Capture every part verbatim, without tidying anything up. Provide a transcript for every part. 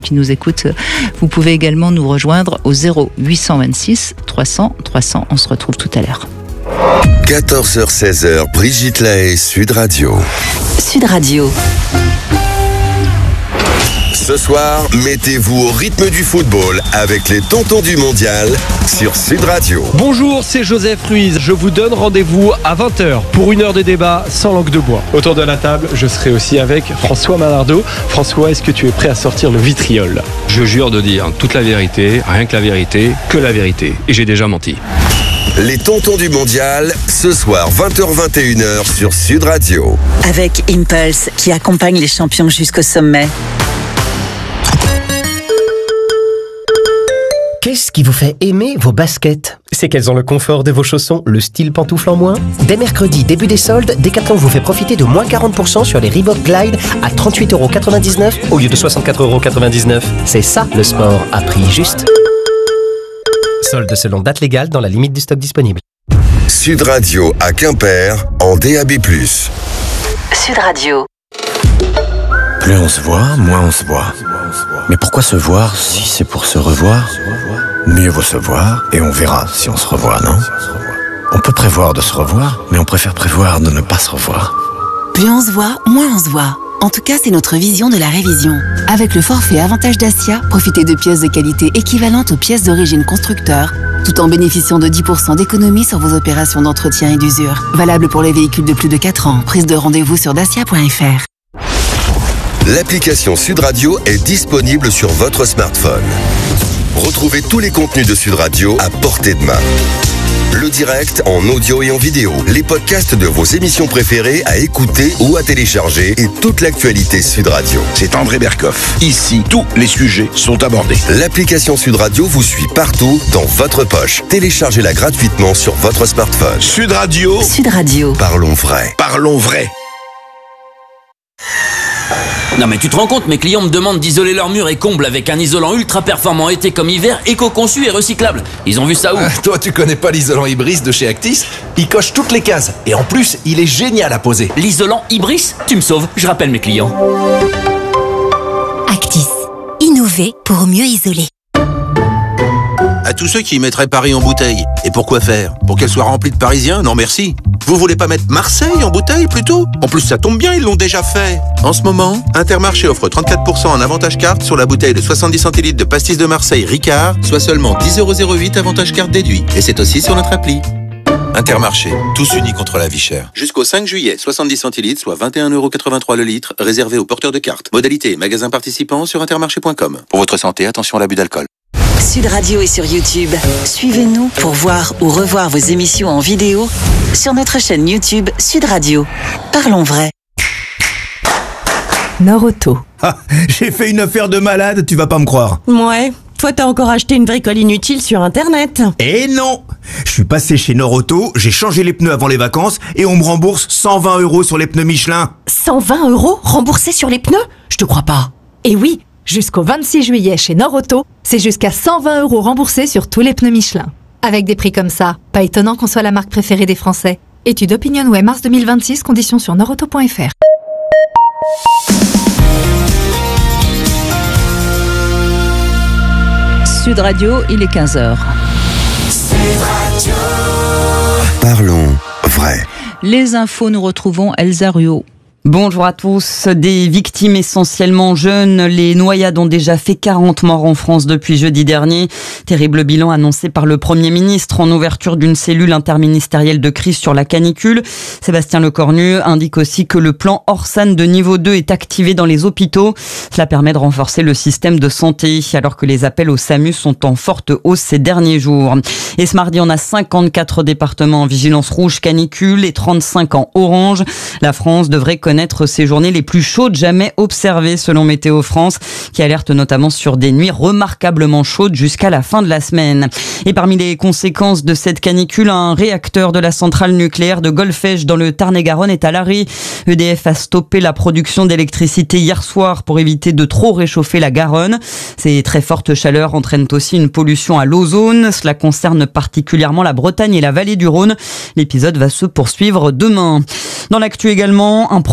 qui nous écoutent, vous pouvez également nous rejoindre au zéro huit cent vingt-six trois cents trois cents. On se retrouve tout à l'heure. quatorze heures seize heures, Brigitte Lahaie, Sud Radio. Sud Radio. Ce soir, mettez-vous au rythme du football avec les tontons du mondial sur Sud Radio. Bonjour, c'est Joseph Ruiz. Je vous donne rendez-vous à vingt heures pour une heure de débat sans langue de bois. Autour de la table, je serai aussi avec François Malardeau. François, est-ce que tu es prêt à sortir le vitriol ? Je jure de dire toute la vérité, rien que la vérité, que la vérité. Et j'ai déjà menti. Les tontons du mondial, ce soir vingt heures vingt et une heures sur Sud Radio. Avec Impulse qui accompagne les champions jusqu'au sommet. Qu'est-ce qui vous fait aimer vos baskets ? C'est qu'elles ont le confort de vos chaussons, le style pantoufle en moins ? Dès mercredi, début des soldes, Decathlon vous fait profiter de moins quarante pour cent sur les Reebok Glide à trente-huit euros quatre-vingt-dix-neuf au lieu de soixante-quatre euros quatre-vingt-dix-neuf. C'est ça le sport à prix juste. Solde selon date légale dans la limite du stock disponible. Sud Radio à Quimper en D A B plus. Sud Radio. Plus on se voit, moins on se voit. Mais pourquoi se voir si c'est pour se revoir ? Mieux vaut se voir et on verra si on se revoit, non ? On peut prévoir de se revoir, mais on préfère prévoir de ne pas se revoir. Plus on se voit, moins on se voit. En tout cas, c'est notre vision de la révision. Avec le forfait Avantage Dacia, profitez de pièces de qualité équivalentes aux pièces d'origine constructeur, tout en bénéficiant de dix pour cent d'économie sur vos opérations d'entretien et d'usure. Valable pour les véhicules de plus de quatre ans. Prise de rendez-vous sur dacia point f r. L'application Sud Radio est disponible sur votre smartphone. Retrouvez tous les contenus de Sud Radio à portée de main. Le direct en audio et en vidéo, les podcasts de vos émissions préférées à écouter ou à télécharger et toute l'actualité Sud Radio. C'est André Berkoff. Ici, tous les sujets sont abordés. L'application Sud Radio vous suit partout dans votre poche. Téléchargez-la gratuitement sur votre smartphone. Sud Radio. Sud Radio. Parlons vrai. Parlons vrai. Non mais tu te rends compte, mes clients me demandent d'isoler leurs murs et combles avec un isolant ultra performant été comme hiver, éco-conçu et recyclable. Ils ont vu ça où ? Ah, toi tu connais pas l'isolant Ibris de chez Actis ? Il coche toutes les cases et en plus il est génial à poser. L'isolant Ibris ? Tu me sauves, je rappelle mes clients. Actis. Innover pour mieux isoler. À tous ceux qui mettraient Paris en bouteille. Et pourquoi faire ? Pour qu'elle soit remplie de Parisiens ? Non merci. Vous voulez pas mettre Marseille en bouteille plutôt ? En plus ça tombe bien, ils l'ont déjà fait. En ce moment, Intermarché offre trente-quatre pour cent en avantage carte sur la bouteille de soixante-dix centilitres de pastis de Marseille Ricard, soit seulement dix euros zéro huit avantage carte déduit. Et c'est aussi sur notre appli. Intermarché, tous unis contre la vie chère. Jusqu'au cinq juillet, soixante-dix centilitres, soit vingt et un euros quatre-vingt-trois le litre, réservé aux porteurs de cartes. Modalité, magasin participant sur intermarché point com. Pour votre santé, attention à l'abus d'alcool. Sud Radio est sur YouTube. Suivez-nous pour voir ou revoir vos émissions en vidéo sur notre chaîne YouTube Sud Radio. Parlons vrai. Norauto. Ah, j'ai fait une affaire de malade, tu vas pas me croire. Ouais, toi t'as encore acheté une bricole inutile sur internet. Eh non, je suis passé chez Norauto, j'ai changé les pneus avant les vacances et on me rembourse cent vingt euros sur les pneus Michelin. cent vingt euros remboursés sur les pneus ? Je te crois pas. Et oui, jusqu'au vingt-six juillet chez Norauto, c'est jusqu'à cent vingt euros remboursés sur tous les pneus Michelin. Avec des prix comme ça, pas étonnant qu'on soit la marque préférée des Français. Étude OpinionWay mars deux mille vingt-six, conditions sur norauto point f r. Sud Radio, il est quinze heures. Parlons vrai. Les infos, nous retrouvons Elsa Ruot. Bonjour à tous. Des victimes essentiellement jeunes. Les noyades ont déjà fait quarante morts en France depuis jeudi dernier. Terrible bilan annoncé par le Premier ministre en ouverture d'une cellule interministérielle de crise sur la canicule. Sébastien Lecornu indique aussi que le plan Orsan de niveau deux est activé dans les hôpitaux. Cela permet de renforcer le système de santé alors que les appels au SAMU sont en forte hausse ces derniers jours. Et ce mardi, on a cinquante-quatre départements en vigilance rouge canicule et trente-cinq en orange. La France devrait connaître connaître ces journées les plus chaudes jamais observées selon Météo France, qui alerte notamment sur des nuits remarquablement chaudes jusqu'à la fin de la semaine. Et parmi les conséquences de cette canicule, un réacteur de la centrale nucléaire de Golfech dans le Tarn-et-Garonne est à l'arrêt. E D F a stoppé la production d'électricité hier soir pour éviter de trop réchauffer la Garonne. Ces très fortes chaleurs entraînent aussi une pollution à l'ozone. Cela concerne particulièrement la Bretagne et la vallée du Rhône. L'épisode va se poursuivre demain. Dans l'actu également, un projet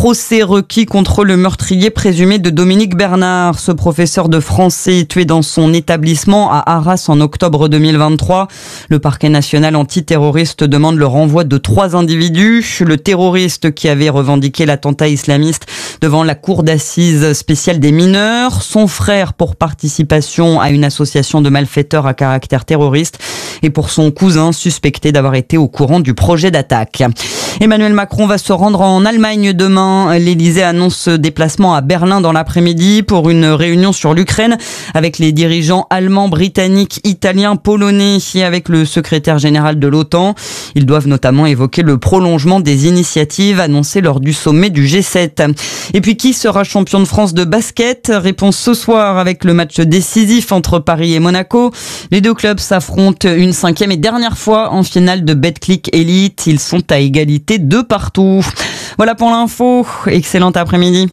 procès requis contre le meurtrier présumé de Dominique Bernard. Ce professeur de français tué dans son établissement à Arras en octobre deux mille vingt-trois. Le parquet national antiterroriste demande le renvoi de trois individus. Le terroriste qui avait revendiqué l'attentat islamiste devant la cour d'assises spéciale des mineurs. Son frère pour participation à une association de malfaiteurs à caractère terroriste. Et pour son cousin suspecté d'avoir été au courant du projet d'attaque. Emmanuel Macron va se rendre en Allemagne demain. L'Élysée annonce ce déplacement à Berlin dans l'après-midi pour une réunion sur l'Ukraine avec les dirigeants allemands, britanniques, italiens, polonais et avec le secrétaire général de l'OTAN. Ils doivent notamment évoquer le prolongement des initiatives annoncées lors du sommet du G sept. Et puis qui sera champion de France de basket? Réponse ce soir avec le match décisif entre Paris et Monaco. Les deux clubs s'affrontent une cinquième et dernière fois en finale de Betclic Elite. Ils sont à égalité de partout. Voilà pour l'info. Excellent après-midi.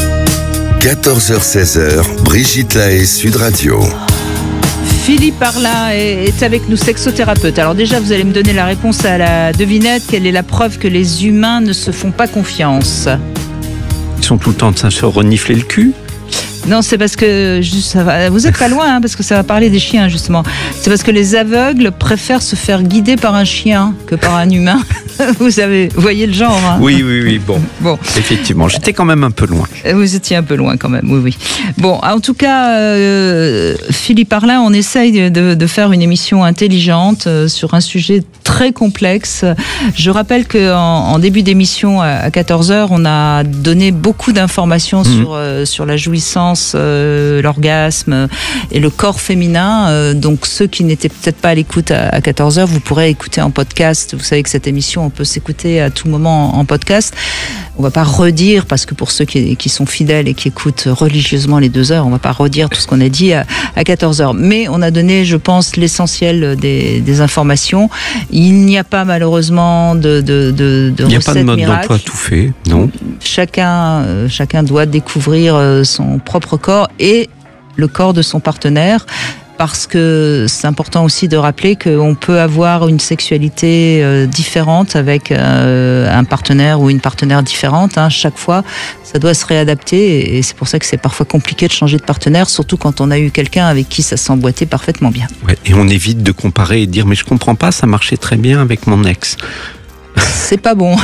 quatorze heures seize heures, Brigitte Lahaie, Sud Radio. Philippe Arlin est avec nous, sexothérapeute. Alors déjà, vous allez me donner la réponse à la devinette. Quelle est la preuve que les humains ne se font pas confiance? Ils sont tout le temps en train de se renifler le cul. Non, c'est parce que juste, ça va, vous êtes pas loin, hein, parce que ça va parler des chiens justement. C'est parce que les aveugles préfèrent se faire guider par un chien que par un humain. Vous avez, vous voyez le genre. Hein. Oui, oui, oui. Bon, bon, effectivement, j'étais quand même un peu loin. Vous étiez un peu loin quand même. Oui, oui. Bon, en tout cas, euh, Philippe Arlin, on essaye de, de faire une émission intelligente euh, sur un sujet très complexe. Je rappelle que en, en début d'émission à quatorze heures, on a donné beaucoup d'informations mmh. sur euh, sur la jouissance, euh, l'orgasme et le corps féminin. Euh, donc ceux qui n'étaient peut-être pas à l'écoute à, à quatorze heures, vous pourrez écouter en podcast. Vous savez que cette émission, on peut s'écouter à tout moment en, en podcast. On va pas redire, parce que pour ceux qui, qui sont fidèles et qui écoutent religieusement les deux heures, on va pas redire tout ce qu'on a dit à, à quatorze heures. Mais on a donné, je pense, l'essentiel des, des informations. Il n'y a pas malheureusement de, de, de, de Il n'y a recette pas de mode miracle. d'emploi tout fait, non. Chacun, euh, chacun doit découvrir euh, son propre corps et le corps de son partenaire. Parce que c'est important aussi de rappeler qu'on peut avoir une sexualité euh, différente avec euh, un partenaire ou une partenaire différente. Hein. Chaque fois, ça doit se réadapter et c'est pour ça que c'est parfois compliqué de changer de partenaire, surtout quand on a eu quelqu'un avec qui ça s'emboîtait parfaitement bien. Ouais, et on évite de comparer et de dire mais je comprends pas, ça marchait très bien avec mon ex. C'est pas bon.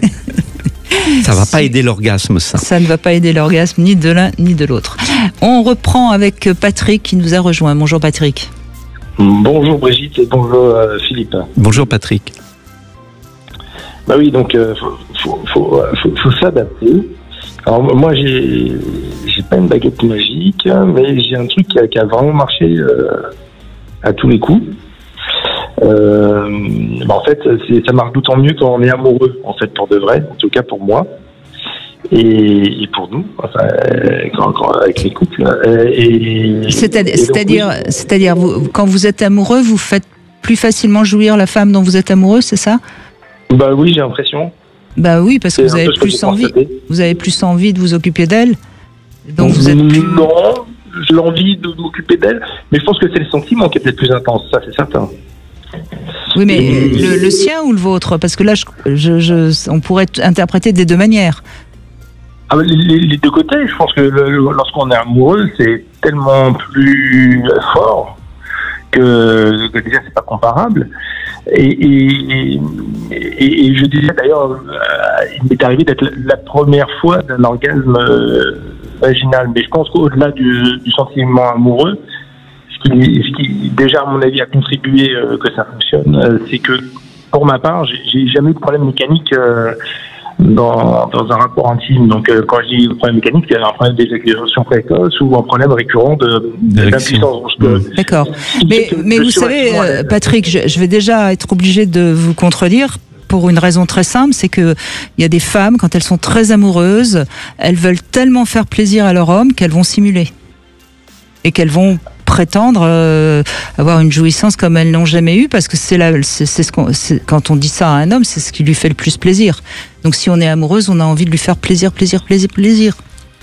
Ça va pas aider l'orgasme, ça. Ça ne va pas aider l'orgasme ni de l'un ni de l'autre. On reprend avec Patrick qui nous a rejoint. Bonjour Patrick. Bonjour Brigitte et bonjour euh, Philippe. Bonjour Patrick. Bah oui, donc euh, faut, faut, faut, faut, faut s'adapter. Alors moi j'ai j'ai pas une baguette magique, mais j'ai un truc qui a, qui a vraiment marché euh, à tous les coups. Euh, bah en fait, c'est, ça marche d'autant mieux quand on est amoureux, en fait, pour de vrai, en tout cas pour moi et, et pour nous, enfin, quand, quand, avec les couples. Et, c'est-à-dire, et donc, c'est-à-dire, oui. c'est-à-dire vous, quand vous êtes amoureux, vous faites plus facilement jouir la femme dont vous êtes amoureux, c'est ça? Bah oui, j'ai l'impression. Bah oui, parce que c'est vous avez plus envie, constaté. vous avez plus envie de vous occuper d'elle. Donc vous êtes plus... Non, j'ai l'envie de m'occuper d'elle, mais je pense que c'est le sentiment qui est peut-être plus intense, ça c'est certain. Oui, mais le, le sien ou le vôtre? Parce que là, je, je, je, on pourrait interpréter des deux manières. Ah, les, les deux côtés, je pense que le, lorsqu'on est amoureux, c'est tellement plus fort que, que déjà c'est pas comparable. Et, et, et, et je disais d'ailleurs, euh, il m'est arrivé d'être la première fois d'un orgasme euh, vaginal, mais je pense qu'au-delà du, du sentiment amoureux, ce qui, ce qui déjà à mon avis a contribué euh, que ça fonctionne, euh, c'est que pour ma part, j'ai, j'ai jamais eu de problème mécanique euh, dans, dans un rapport intime. Donc euh, quand je dis problème mécanique, c'est un problème d'éjaculation précoce ou un problème récurrent de, d'impuissance. D'accord. Mais, mais vous savez, euh, Patrick, je, je vais déjà être obligé de vous contredire. Pour une raison très simple, c'est que il y a des femmes, quand elles sont très amoureuses, elles veulent tellement faire plaisir à leur homme qu'elles vont simuler. Et qu'elles vont prétendre euh, avoir une jouissance comme elles n'ont jamais eu, parce que c'est, la, c'est, c'est ce qu'on, c'est, quand on dit ça à un homme, c'est ce qui lui fait le plus plaisir. Donc si on est amoureuse, on a envie de lui faire plaisir, plaisir, plaisir, plaisir.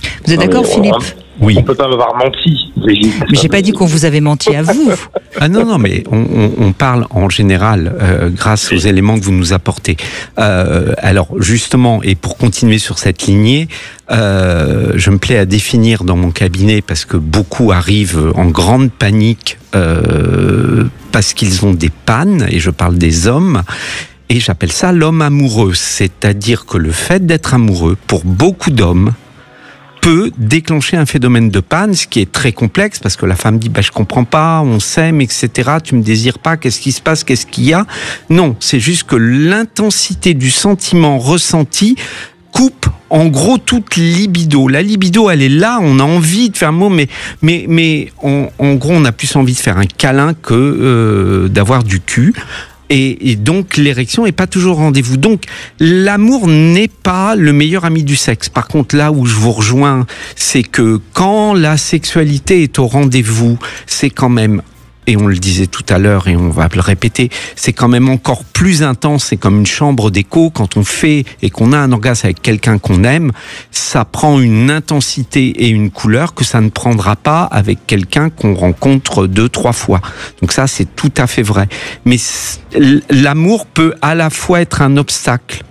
Vous êtes Non, d'accord, mais on- Philippe? Oui. On peut pas m'avoir menti, Brigitte. Mais j'ai pas dit qu'on vous avait menti à vous. Ah non, non, mais on, on, on parle en général euh, grâce aux éléments que vous nous apportez. Euh, alors justement, et pour continuer sur cette lignée, euh, je me plais à définir dans mon cabinet, parce que beaucoup arrivent en grande panique euh, parce qu'ils ont des pannes, et je parle des hommes, et j'appelle ça l'homme amoureux. C'est-à-dire que le fait d'être amoureux, pour beaucoup d'hommes, peut déclencher un phénomène de panne, ce qui est très complexe, parce que la femme dit bah, « je comprends pas, on s'aime, et cetera, tu me désires pas, qu'est-ce qui se passe, qu'est-ce qu'il y a ?» Non, c'est juste que l'intensité du sentiment ressenti coupe en gros toute libido. La libido, elle est là, on a envie de faire un mot, mais, mais, mais en, en gros, on a plus envie de faire un câlin que euh, d'avoir du cul. Et, et donc l'érection est pas toujours au rendez-vous. Donc l'amour n'est pas le meilleur ami du sexe. Par contre, là où je vous rejoins, c'est que quand la sexualité est au rendez-vous, c'est quand même, et on le disait tout à l'heure et on va le répéter, c'est quand même encore plus intense, c'est comme une chambre d'écho. Quand on fait et qu'on a un orgasme avec quelqu'un qu'on aime, ça prend une intensité et une couleur que ça ne prendra pas avec quelqu'un qu'on rencontre deux, trois fois. Donc ça, c'est tout à fait vrai. Mais l'amour peut à la fois être un obstacle.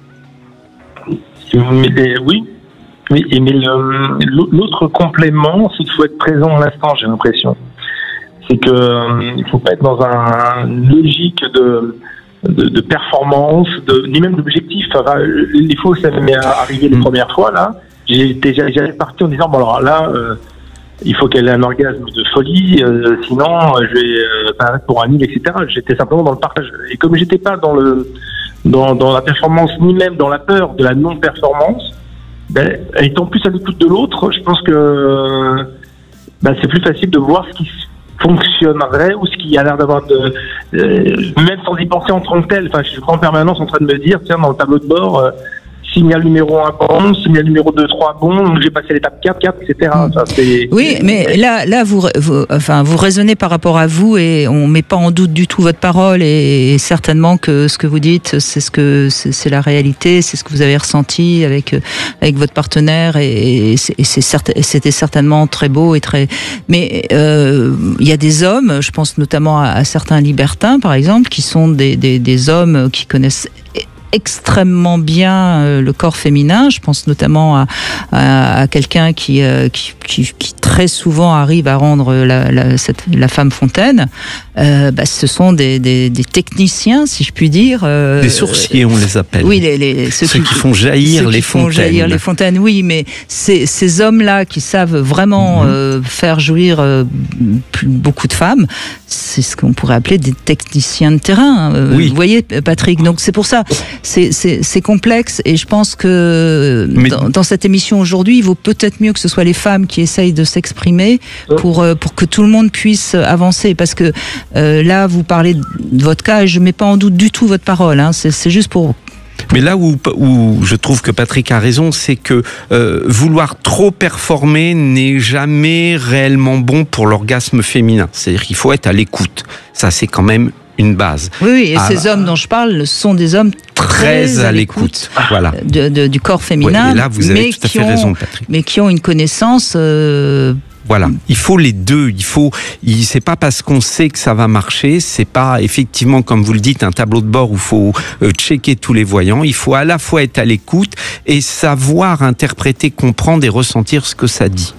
Mais, oui, oui, mais le- l'autre complément, c'est qu'il faut être présent à l'instant, j'ai l'impression. C'est que euh, il faut pas être dans un une logique de, de, de performance, de, ni même d'objectif. Enfin, il faut, ça m'est arrivé les premières fois là. J'étais, j'allais partir en disant bon alors là, euh, il faut qu'elle ait un orgasme de folie, euh, sinon euh, je vais euh, paraître pour un nul, et cetera. J'étais simplement dans le partage. Et comme j'étais pas dans le dans, dans la performance, ni même dans la peur de la non-performance, ben, étant plus à l'écoute de l'autre, je pense que ben, c'est plus facile de voir ce qui fonctionnerait ou ce qui a l'air d'avoir de euh, même sans y penser en tant que tel. Enfin, je suis en permanence en train de me dire tiens, dans le tableau de bord, euh, signal numéro un bon, signal numéro deux, trois bon, donc j'ai passé l'étape quatre, quatre, et cetera. Enfin, c'est, Oui, mais là, là, vous, vous, enfin, vous raisonnez par rapport à vous et on met pas en doute du tout votre parole et, et certainement que ce que vous dites, c'est ce que c'est, c'est la réalité, c'est ce que vous avez ressenti avec avec votre partenaire et, et, c'est, et c'est certain, et c'était certainement très beau et très. Mais euh, il y a des hommes, je pense notamment à, à certains libertins, par exemple, qui sont des des, des hommes qui connaissent extrêmement bien euh, le corps féminin. Je pense notamment à, à, à quelqu'un qui, euh, qui, qui, qui très souvent arrive à rendre la, la, cette, la femme fontaine. Euh, bah, ce sont des, des, des techniciens, si je puis dire. Euh, des sourciers, on les appelle. Oui, les, les, ceux, ceux qui, qui font jaillir ceux les qui font fontaines. jaillir les fontaines, oui, mais ces, ces hommes-là qui savent vraiment mmh. euh, faire jouir euh, beaucoup de femmes, c'est ce qu'on pourrait appeler des techniciens de terrain. Euh, oui. Vous voyez, Patrick, donc c'est pour ça. C'est, c'est, c'est complexe et je pense que Mais... dans, dans cette émission aujourd'hui, il vaut peut-être mieux que ce soit les femmes qui essayent de s'exprimer pour, pour que tout le monde puisse avancer. Parce que euh, là, vous parlez de votre cas et je ne mets pas en doute du tout votre parole. Hein. C'est, c'est juste pour... Mais là où, où je trouve que Patrick a raison, c'est que euh, vouloir trop performer n'est jamais réellement bon pour l'orgasme féminin. C'est-à-dire qu'il faut être à l'écoute. Ça, c'est quand même une base. Oui, oui, et ah, ces hommes dont je parle sont des hommes très, très à l'écoute, l'écoute voilà. de, de, du corps féminin, ouais, et là, vous avez mais, tout à qui fait ont, raison, Patrick. mais qui ont une connaissance... Euh, Voilà, il faut les deux. Il faut, il, c'est pas parce qu'on sait que ça va marcher, c'est pas effectivement comme vous le dites un tableau de bord où il faut euh, checker tous les voyants. Il faut à la fois être à l'écoute et savoir interpréter, comprendre et ressentir ce que ça dit.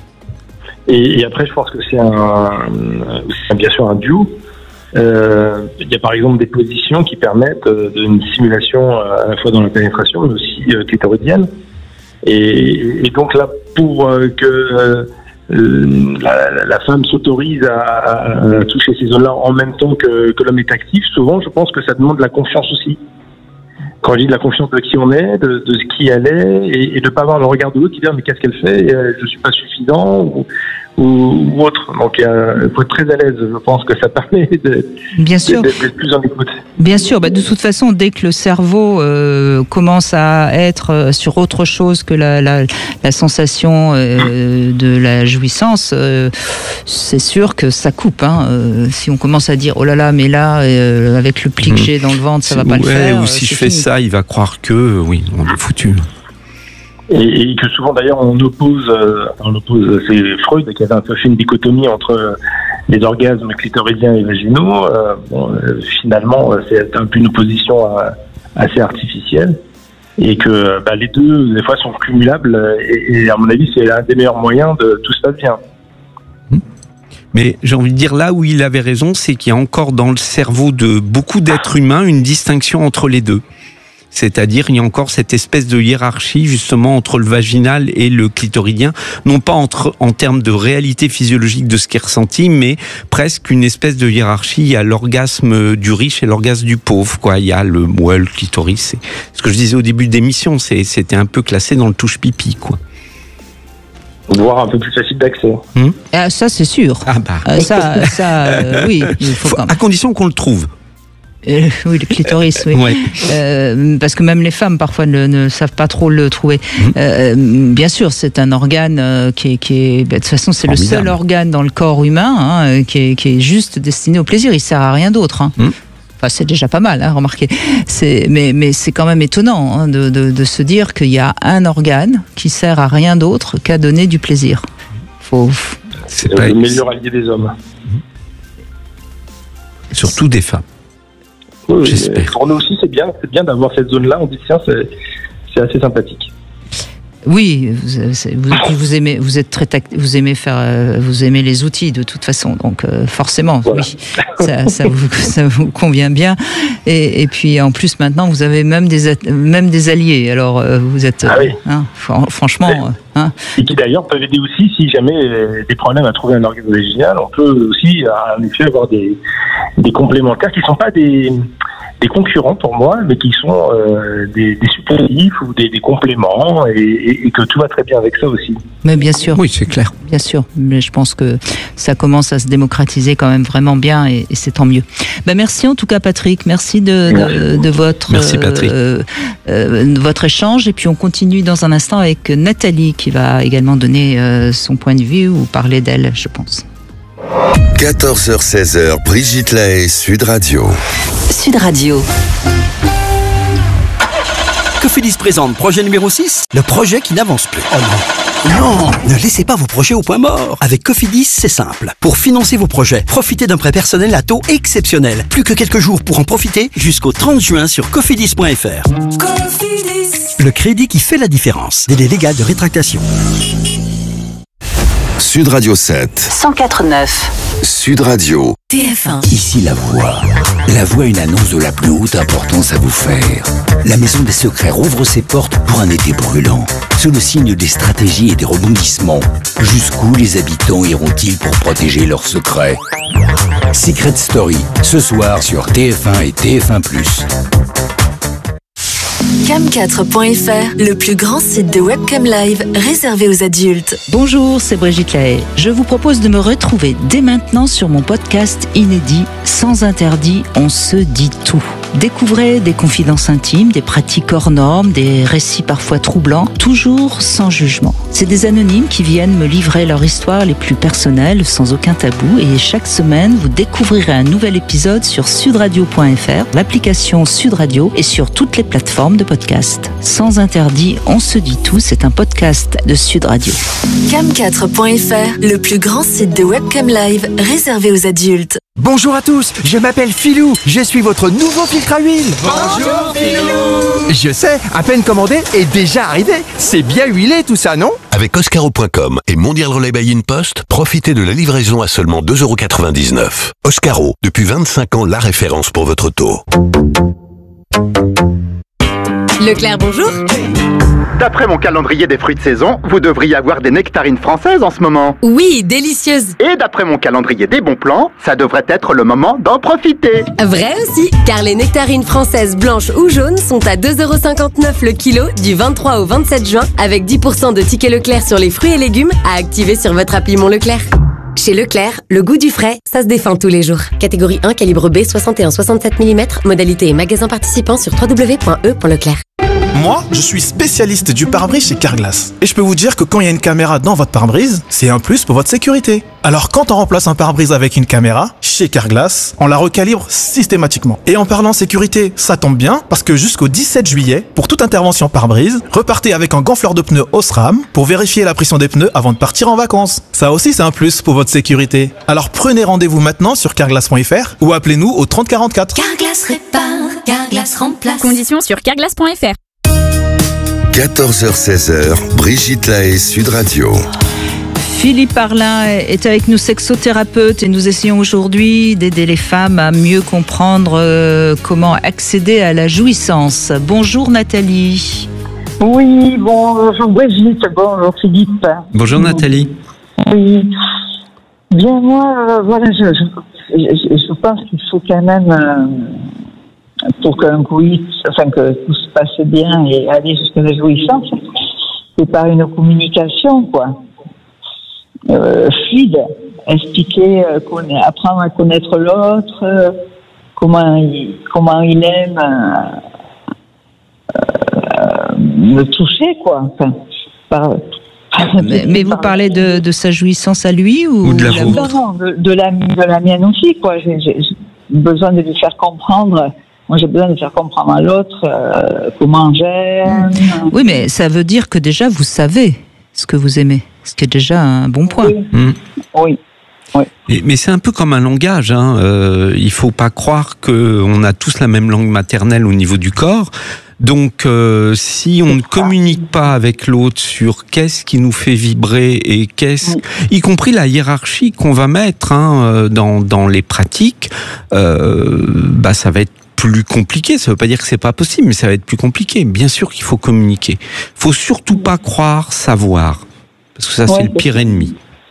Et, et après, je pense que c'est un, c'est bien sûr un duo. Euh, il y a par exemple des positions qui permettent euh, une simulation à la fois dans la pénétration mais aussi euh, clitoridienne. Et, et donc là, pour euh, que euh, la, la femme s'autorise à, à, à toucher ces zones-là en même temps que, que l'homme est actif, souvent je pense que ça demande de la confiance aussi. Quand je dis de la confiance de qui on est, de, de ce qui elle est, et, et de ne pas avoir le regard de l'autre qui dit mais qu'est-ce qu'elle fait, et, euh, je ne suis pas suffisant, ou, ou, ou autre. Donc il euh, faut être très à l'aise, je pense que ça permet de, Bien sûr. d'être, d'être plus en écoute. Bien sûr, bah de toute façon, dès que le cerveau euh, commence à être sur autre chose que la, la, la sensation euh, de la jouissance, euh, c'est sûr que ça coupe. Hein. Euh, si on commence à dire oh là là, mais là, euh, avec le pli que j'ai dans le ventre, ça va pas ouais, le faire. Ou si je fini. fais ça, il va croire que oui, on est foutu. Et, et que souvent d'ailleurs on oppose, euh, on oppose, c'est Freud qui avait un peu fait une dichotomie entre les orgasmes clitoridiens et vaginaux. Euh, bon, euh, finalement, c'est un peu une opposition euh, assez artificielle. Et que bah, les deux, des fois, sont cumulables. Et, et à mon avis, c'est l'un des meilleurs moyens de tout se passe bien. Mais j'ai envie de dire, là où il avait raison, c'est qu'il y a encore dans le cerveau de beaucoup d'êtres humains une distinction entre les deux. C'est-à-dire, il y a encore cette espèce de hiérarchie, justement, entre le vaginal et le clitoridien. Non pas entre, en termes de réalité physiologique de ce qui est ressenti, mais presque une espèce de hiérarchie. Il y a l'orgasme du riche et l'orgasme du pauvre, quoi. Il y a le, ouais, le clitoris. C'est ce que je disais au début de l'émission. C'est, c'était un peu classé dans le touche-pipi, quoi. Voire un peu plus facile d'accès. Hum ah, ça, c'est sûr. Ah bah. Euh, ça, ça euh, oui. Il faut faut, quand même. À condition qu'on le trouve. Euh, oui, le clitoris, oui. Ouais. Euh, parce que même les femmes, parfois, ne, ne savent pas trop le trouver. Mmh. Euh, bien sûr, c'est un organe euh, qui est... Qui est bah, de toute façon, c'est formidable. Le seul organe dans le corps humain hein, qui, est, qui est juste destiné au plaisir. Il ne sert à rien d'autre. Hein. Mmh. Enfin, c'est déjà pas mal, hein, remarquez. C'est, mais, mais c'est quand même étonnant hein, de, de, de se dire qu'il y a un organe qui sert à rien d'autre qu'à donner du plaisir. Faut... C'est pas le meilleur allié des hommes. Surtout des femmes. Oui, j'espère. Pour nous aussi, c'est bien, c'est bien d'avoir cette zone-là. On dit tiens, c'est, c'est assez sympathique. Oui, vous, vous, vous aimez, vous êtes très tact, vous aimez faire, vous aimez les outils de toute façon, donc euh, forcément, voilà. Oui, ça, ça, vous, ça vous convient bien. Et, et puis en plus maintenant, vous avez même des, même des alliés. Alors euh, vous êtes, ah oui. hein, franchement. Oui. Hein. Et qui d'ailleurs peuvent aider aussi si jamais des problèmes à trouver un organe vaginal. On peut aussi en effet avoir des, des complémentaires qui ne sont pas des des concurrents pour moi, mais qui sont euh, des, des supplétifs ou des, des compléments, et, et, et que tout va très bien avec ça aussi. Mais bien sûr. Oui, c'est clair. Bien sûr, mais je pense que ça commence à se démocratiser quand même vraiment bien, et, et c'est tant mieux. Ben merci en tout cas, Patrick. Merci de, de, de votre merci, Patrick. Euh, euh, de votre échange, et puis on continue dans un instant avec Nathalie qui va également donner euh, son point de vue ou parler d'elle, je pense. quatorze heures seize heures, Brigitte Lahaie, Sud Radio. Sud Radio. Cofidis présente projet numéro six, le projet qui n'avance plus. Oh non. Non, ne laissez pas vos projets au point mort. Avec Cofidis, c'est simple. Pour financer vos projets, profitez d'un prêt personnel à taux exceptionnel. Plus que quelques jours pour en profiter jusqu'au trente juin sur cofidis point f r. Cofidis. Le crédit qui fait la différence. Délai légal de rétractation. Sud Radio sept. cent quatre neuf. Sud Radio. T F un. Ici La Voix. La Voix, une annonce de la plus haute importance à vous faire. La Maison des Secrets rouvre ses portes pour un été brûlant. Sous le signe des stratégies et des rebondissements, jusqu'où les habitants iront-ils pour protéger leurs secrets? Secret Story, ce soir sur T F un et T F un plus. cam quatre point f r, le plus grand site de webcam live réservé aux adultes. Bonjour, c'est Brigitte Lahaie. Je vous propose de me retrouver dès maintenant sur mon podcast inédit Sans interdit, on se dit tout. Découvrez des confidences intimes, des pratiques hors normes, des récits parfois troublants, toujours sans jugement. C'est des anonymes qui viennent me livrer leur histoire les plus personnelles, sans aucun tabou, et chaque semaine, vous découvrirez un nouvel épisode sur sudradio point f r, l'application Sud Radio et sur toutes les plateformes de podcast. Sans interdit, on se dit tout, c'est un podcast de Sud Radio. cam quatre point f r, le plus grand site de webcam live réservé aux adultes. Bonjour à tous, je m'appelle Philou, je suis votre nouveau filtre à huile. Bonjour Philou. Je sais, à peine commandé et déjà arrivé. C'est bien huilé tout ça, non? Avec Oscaro point com et Mondial Relais by InPost, profitez de la livraison à seulement deux euros quatre-vingt-dix-neuf. Oscaro, depuis vingt-cinq ans, la référence pour votre auto. Leclerc, bonjour. D'après mon calendrier des fruits de saison, vous devriez avoir des nectarines françaises en ce moment. Oui, délicieuses. Et d'après mon calendrier des bons plans, ça devrait être le moment d'en profiter. Vrai aussi, car les nectarines françaises blanches ou jaunes sont à deux euros cinquante-neuf le kilo du vingt-trois au vingt-sept juin, avec dix pour cent de tickets Leclerc sur les fruits et légumes à activer sur votre appli Mon Leclerc. Chez Leclerc, le goût du frais, ça se défend tous les jours. Catégorie un, calibre B, soixante et un soixante-sept millimètres. Modalité et magasin participant sur w w w point e point leclerc. Moi, je suis spécialiste du pare-brise chez Carglass. Et je peux vous dire que quand il y a une caméra dans votre pare-brise, c'est un plus pour votre sécurité. Alors quand on remplace un pare-brise avec une caméra, chez Carglass, on la recalibre systématiquement. Et en parlant sécurité, ça tombe bien, parce que jusqu'au dix-sept juillet, pour toute intervention pare-brise, repartez avec un gonfleur de pneus Osram pour vérifier la pression des pneus avant de partir en vacances. Ça aussi, c'est un plus pour votre sécurité. Alors prenez rendez-vous maintenant sur carglass point f r ou appelez-nous au trente quarante-quatre. Carglass répare, Carglass remplace. Conditions sur carglass point f r. quatorze heures seize, Brigitte Lahaie, Sud Radio. Philippe Parlin est avec nous, sexothérapeute, et nous essayons aujourd'hui d'aider les femmes à mieux comprendre euh, comment accéder à la jouissance. Bonjour Nathalie. Oui, bonjour Brigitte, bonjour Philippe. Bonjour Nathalie. Oui, bien moi, euh, voilà, je, je, je, je pense qu'il faut quand même, euh, pour qu'un couille, enfin que tout se passe bien et aller jusqu'à la jouissance, c'est par une communication, quoi. Euh, fluide, expliquer, euh, apprendre à connaître l'autre, euh, comment il, comment il aime euh, euh, me toucher, quoi. Enfin, par, par, mais, mais vous parlez de, de sa jouissance à lui ou, ou de la vôtre? Non, non, de, de, la, de la mienne aussi, quoi. J'ai, j'ai besoin de lui faire comprendre. Moi, j'ai besoin de faire comprendre à l'autre euh, comment j'aime. Oui, mais ça veut dire que déjà vous savez ce que vous aimez, ce qui est déjà un bon point. Oui. Mmh. Oui. Oui. Et, mais c'est un peu comme un langage. Hein. Euh, il faut pas croire qu'on a tous la même langue maternelle au niveau du corps. Donc, euh, si on ne communique pas avec l'autre sur qu'est-ce qui nous fait vibrer et qu'est-ce, y compris la hiérarchie qu'on va mettre hein, dans dans les pratiques, euh, bah ça va être plus compliqué. Ça veut pas dire que c'est pas possible, mais ça va être plus compliqué. Bien sûr qu'il faut communiquer. Faut surtout pas croire savoir, parce que ça c'est ouais, le pire ennemi.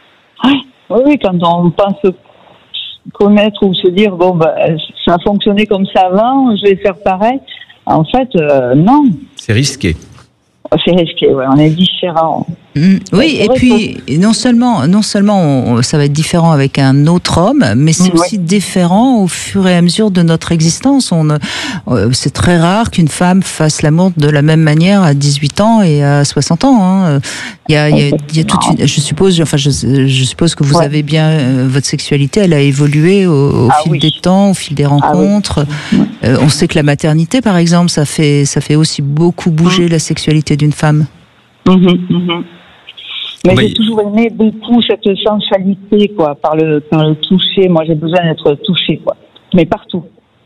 Oui, oui, quand on pense connaître ou se dire bon bah ça a fonctionné comme ça avant, je vais faire pareil. En fait, euh, non. C'est risqué. C'est risqué, ouais, on est différents. Mmh, oui, et puis que... non seulement, non seulement on, ça va être différent avec un autre homme, mais c'est mmh, aussi ouais. différent au fur et à mesure de notre existence. On, euh, c'est très rare qu'une femme fasse l'amour de la même manière à dix-huit ans et à soixante ans. Hein. Il y a, il y a, il y a toute une, je suppose, enfin, je, je suppose que vous ouais. avez bien euh, votre sexualité, elle a évolué au, au ah, fil oui. des temps, au fil des rencontres. Ah, oui. euh, on sait que la maternité, par exemple, ça fait, ça fait aussi beaucoup bouger mmh. la sexualité d'une femme. Mmh, mmh. Mais oui. j'ai toujours aimé beaucoup cette sensualité, quoi, par le, par le toucher. Moi, j'ai besoin d'être touchée, quoi. Mais partout.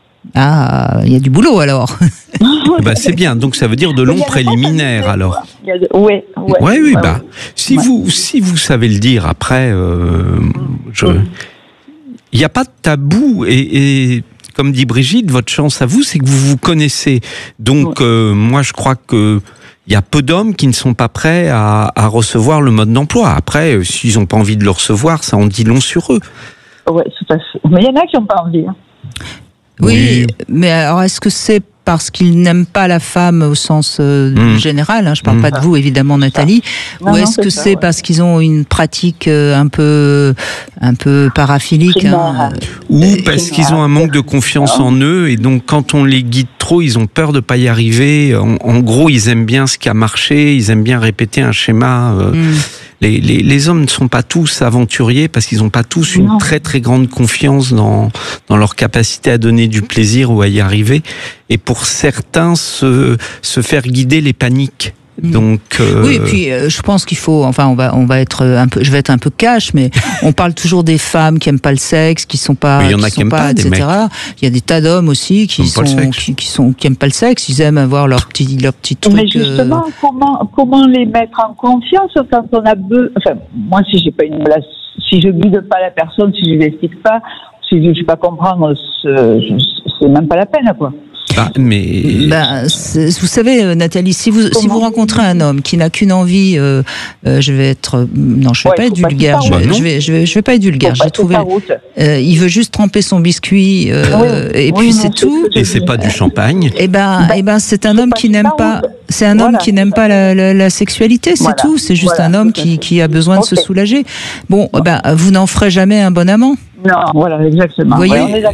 Ah, il y a du boulot, alors. bah, c'est bien. Donc, ça veut dire de longs préliminaires, alors. Oui, ouais, ouais, ouais, oui, bah. Si ouais. vous, si vous savez le dire après, euh, je, il n'y a pas de tabou et, et, comme dit Brigitte, votre chance à vous, c'est que vous vous connaissez. Donc, ouais. euh, moi, je crois que il y a peu d'hommes qui ne sont pas prêts à, à recevoir le mode d'emploi. Après, euh, s'ils n'ont pas envie de le recevoir, ça en dit long sur eux. Oui, tout à fait. Mais il y en a qui n'ont pas envie. Hein. Oui, oui, mais alors est-ce que c'est parce qu'ils n'aiment pas la femme au sens euh, mmh. général, hein, je ne parle mmh. pas de vous évidemment Nathalie, non, ou est-ce non, que c'est, c'est ouais. parce qu'ils ont une pratique euh, un peu un peu paraphilique hein, ou euh, parce qu'ils ont un manque de confiance en eux et donc quand on les guide trop, ils ont peur de pas y arriver. En, en gros, ils aiment bien ce qui a marché, ils aiment bien répéter un schéma. Euh, mmh. Les, les, les hommes ne sont pas tous aventuriers parce qu'ils n'ont pas tous une non. très très grande confiance dans, dans leur capacité à donner du plaisir ou à y arriver. Et pour certains, se, se faire guider les paniques. Donc euh... oui, et puis euh, je pense qu'il faut, enfin on va on va être un peu, je vais être un peu cash, mais on parle toujours des femmes qui aiment pas le sexe, qui sont pas, il y en a qui sont pas, pas, et cetera. Il y a des tas d'hommes aussi qui sont qui, qui sont qui aiment pas le sexe, ils aiment avoir leur petit leur petit truc. Mais justement, euh... comment comment les mettre en confiance quand on a besoin. Enfin, moi si j'ai pas une si je guide pas la personne, si je lui explique pas, si je ne sais pas comprendre, c'est même pas la peine quoi. Bah, mais... bah, vous savez, Nathalie, si vous, si vous rencontrez un homme qui n'a qu'une envie, euh, euh, je vais être, non, je vais ouais, pas être vulgaire, je, je vais, je vais, je vais pas être vulgaire. J'ai trouvé, euh, il veut juste tremper son biscuit euh, oui, et puis oui, c'est tout. Et c'est pas du champagne. Et ben, bah, et ben, c'est un homme qui n'aime pas, c'est un voilà, homme qui n'aime pas la, la, la sexualité, c'est voilà, tout. C'est juste voilà, un homme qui, qui a besoin okay. de se soulager. Bon, ben, vous n'en ferez jamais un bon amant. Non, voilà, exactement. Vous voyez, ouais, on est d'accord.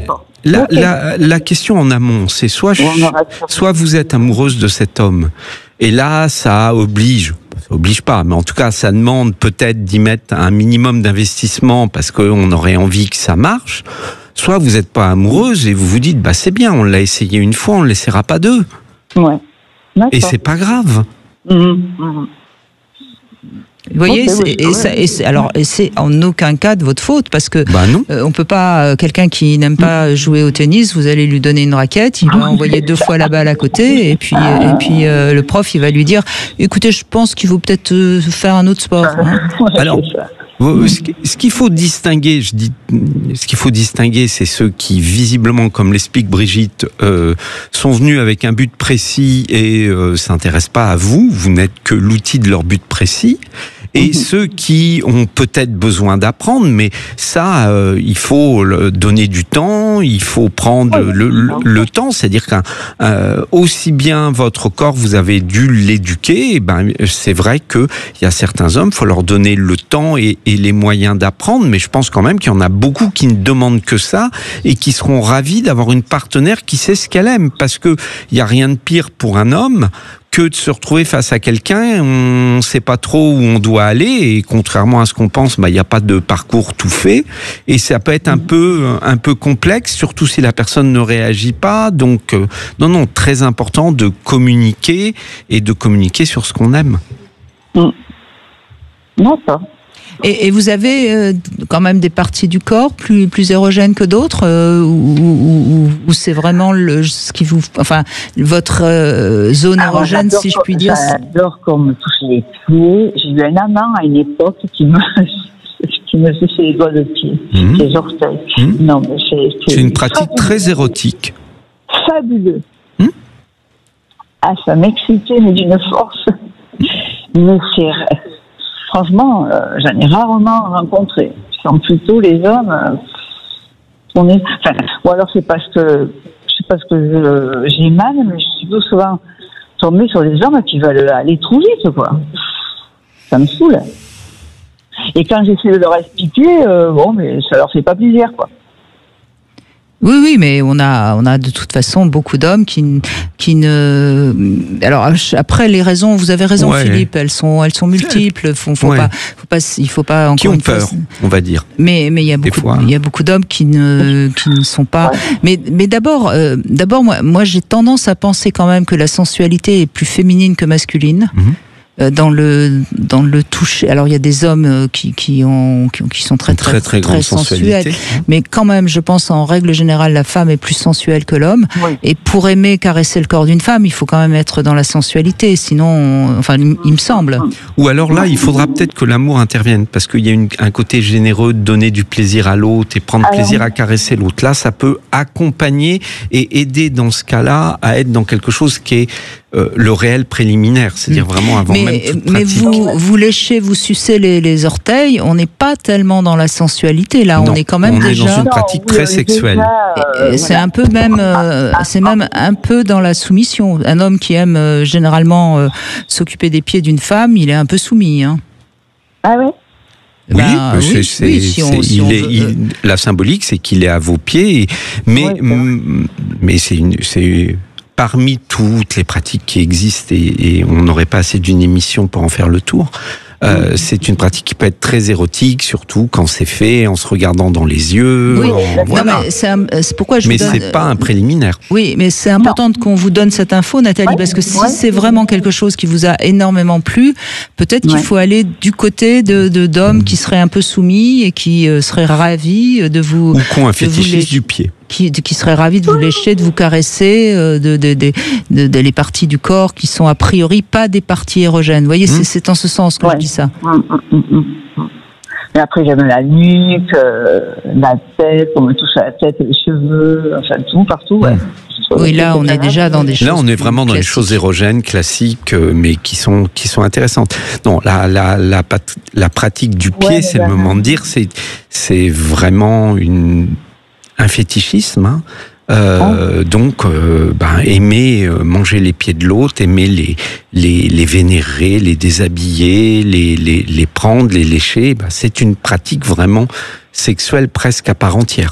la, Okay. la, la question en amont, c'est soit, soit vous êtes amoureuse de cet homme, et là, ça oblige, ça oblige pas, mais en tout cas, ça demande peut-être d'y mettre un minimum d'investissement parce qu'on aurait envie que ça marche. Soit vous n'êtes pas amoureuse et vous vous dites, bah c'est bien, on l'a essayé une fois, on ne l'essaiera pas deux. Ouais. Et c'est pas grave. Mmh, mmh. Vous voyez, Okay, c'est, oui, et, ouais. ça, et c'est, alors, et c'est en aucun cas de votre faute, parce que bah non. euh, on peut pas, euh, quelqu'un qui n'aime pas jouer au tennis, vous allez lui donner une raquette, il va envoyer deux fois la balle à côté, et puis, et puis euh, le prof, il va lui dire, écoutez, je pense qu'il vaut peut-être euh, faire un autre sport. Hein. Alors, ce qu'il faut distinguer, je dis, ce qu'il faut distinguer, c'est ceux qui, visiblement, comme l'explique Brigitte, euh, sont venus avec un but précis et euh, s'intéressent pas à vous. Vous n'êtes que l'outil de leur but précis. Et mmh. ceux qui ont peut-être besoin d'apprendre, mais ça, euh, il faut le donner du temps, il faut prendre oui. le, le, le temps. C'est-à-dire qu'un euh, aussi bien votre corps, vous avez dû l'éduquer. Et ben, c'est vrai que il y a certains hommes, faut leur donner le temps et, et les moyens d'apprendre. Mais je pense quand même qu'il y en a beaucoup qui ne demandent que ça et qui seront ravis d'avoir une partenaire qui sait ce qu'elle aime, parce que il y a rien de pire pour un homme que de se retrouver face à quelqu'un, on ne sait pas trop où on doit aller, et contrairement à ce qu'on pense, bah, il n'y a pas de parcours tout fait, et ça peut être un peu, un peu complexe, surtout si la personne ne réagit pas. Donc, euh, non, non, très important de communiquer, et de communiquer sur ce qu'on aime. Mmh. D'accord. Et, et vous avez euh, quand même des parties du corps plus, plus érogènes que d'autres, euh, ou, ou, ou c'est vraiment le, ce qui vous, enfin, votre euh, zone ah, érogène, si je puis dire. J'adore qu'on me touche les pieds. J'ai eu un amant à une époque qui me, qui me touchait les doigts de pied, mmh. les orteils. Mmh. Non, mais c'est, c'est, c'est une pratique fabuleux. Très érotique. Fabuleux. Mmh. Ah, ça m'excitait, mais d'une force. Mais c'est franchement, euh, j'en ai rarement rencontré. Ce sont plutôt les hommes. Euh, on est, enfin, ou alors c'est parce que, je sais pas ce que je, j'ai mal, mais je suis plutôt souvent tombée sur des hommes qui veulent aller trop vite, quoi. Ça me saoule. Et quand j'essaie de leur expliquer, euh, bon, mais ça leur fait pas plaisir, quoi. Oui, oui, mais on a, on a de toute façon beaucoup d'hommes qui, qui ne. Alors après, les raisons, vous avez raison, ouais. Philippe, elles sont, elles sont multiples. Faut, faut ouais. pas, faut pas, il faut pas encore qui ont une peur, fois, on va dire. Mais, mais il y a beaucoup, il y a beaucoup d'hommes qui ne, qui ne sont pas. Ouais. Mais, mais d'abord, euh, d'abord, moi, moi, j'ai tendance à penser quand même que la sensualité est plus féminine que masculine. Mm-hmm. Dans le dans le toucher. Alors il y a des hommes qui qui ont qui, qui sont très très très, très, très sensuels, mais quand même, je pense en règle générale, la femme est plus sensuelle que l'homme. Oui. Et pour aimer caresser le corps d'une femme, il faut quand même être dans la sensualité. Sinon, on, enfin, il, il me semble. Ou alors là, il faudra peut-être que l'amour intervienne, parce qu'il y a une, un côté généreux de donner du plaisir à l'autre et prendre alors, plaisir à caresser l'autre. Là, ça peut accompagner et aider dans ce cas-là à être dans quelque chose qui est Euh, le réel préliminaire, c'est-à-dire vraiment avant mais, même toute mais pratique. vous, vous léchez, vous sucez les, les orteils, on n'est pas tellement dans la sensualité, là, non, on est quand même on déjà... est dans une pratique non, très sexuelle. Déjà, euh, et, et c'est un peu même, euh, c'est même un peu dans la soumission. Un homme qui aime euh, généralement euh, s'occuper des pieds d'une femme, il est un peu soumis. Hein. Ah ouais. Oui, ben, c'est, oui, c'est, oui, si on, c'est, si il on est, veut, il, euh... la symbolique, c'est qu'il est à vos pieds, mais, ouais, m- mais c'est une... C'est, parmi toutes les pratiques qui existent, et, et on n'aurait pas assez d'une émission pour en faire le tour, euh, c'est une pratique qui peut être très érotique, surtout quand c'est fait en se regardant dans les yeux. Oui, en, voilà. non, mais c'est, un, c'est pourquoi je mais vous donne... c'est pas un préliminaire. Oui, mais c'est important non. qu'on vous donne cette info, Nathalie, ouais, parce que si ouais. c'est vraiment quelque chose qui vous a énormément plu, peut-être qu'il ouais. faut aller du côté de, de d'hommes mmh. qui seraient un peu soumis et qui euh, seraient ravis de vous... Ou qui ont un fétichisme du pied. Qui, qui serait ravi de vous lécher, de vous caresser, euh, de, de, de, de, de les parties du corps qui sont a priori pas des parties érogènes. Vous voyez, mmh. c'est, c'est en ce sens que ouais. je dis ça. Mmh, mmh, mmh. Mais après, j'aime la nuque, euh, la tête, on me touche à la tête et les cheveux, enfin tout, partout. Ouais. Mmh. Oui, là, on est déjà dans des choses. Là, on est vraiment dans classiques. les choses érogènes, classiques, mais qui sont qui sont intéressantes. Non, la la la, la pratique du pied, ouais, c'est le moment de dire, c'est c'est vraiment une un fétichisme, hein. Euh, oh. donc euh, ben, aimer euh, manger les pieds de l'autre, aimer les les les vénérer, les déshabiller, les les les prendre, les lécher, ben, c'est une pratique vraiment sexuelle presque à part entière.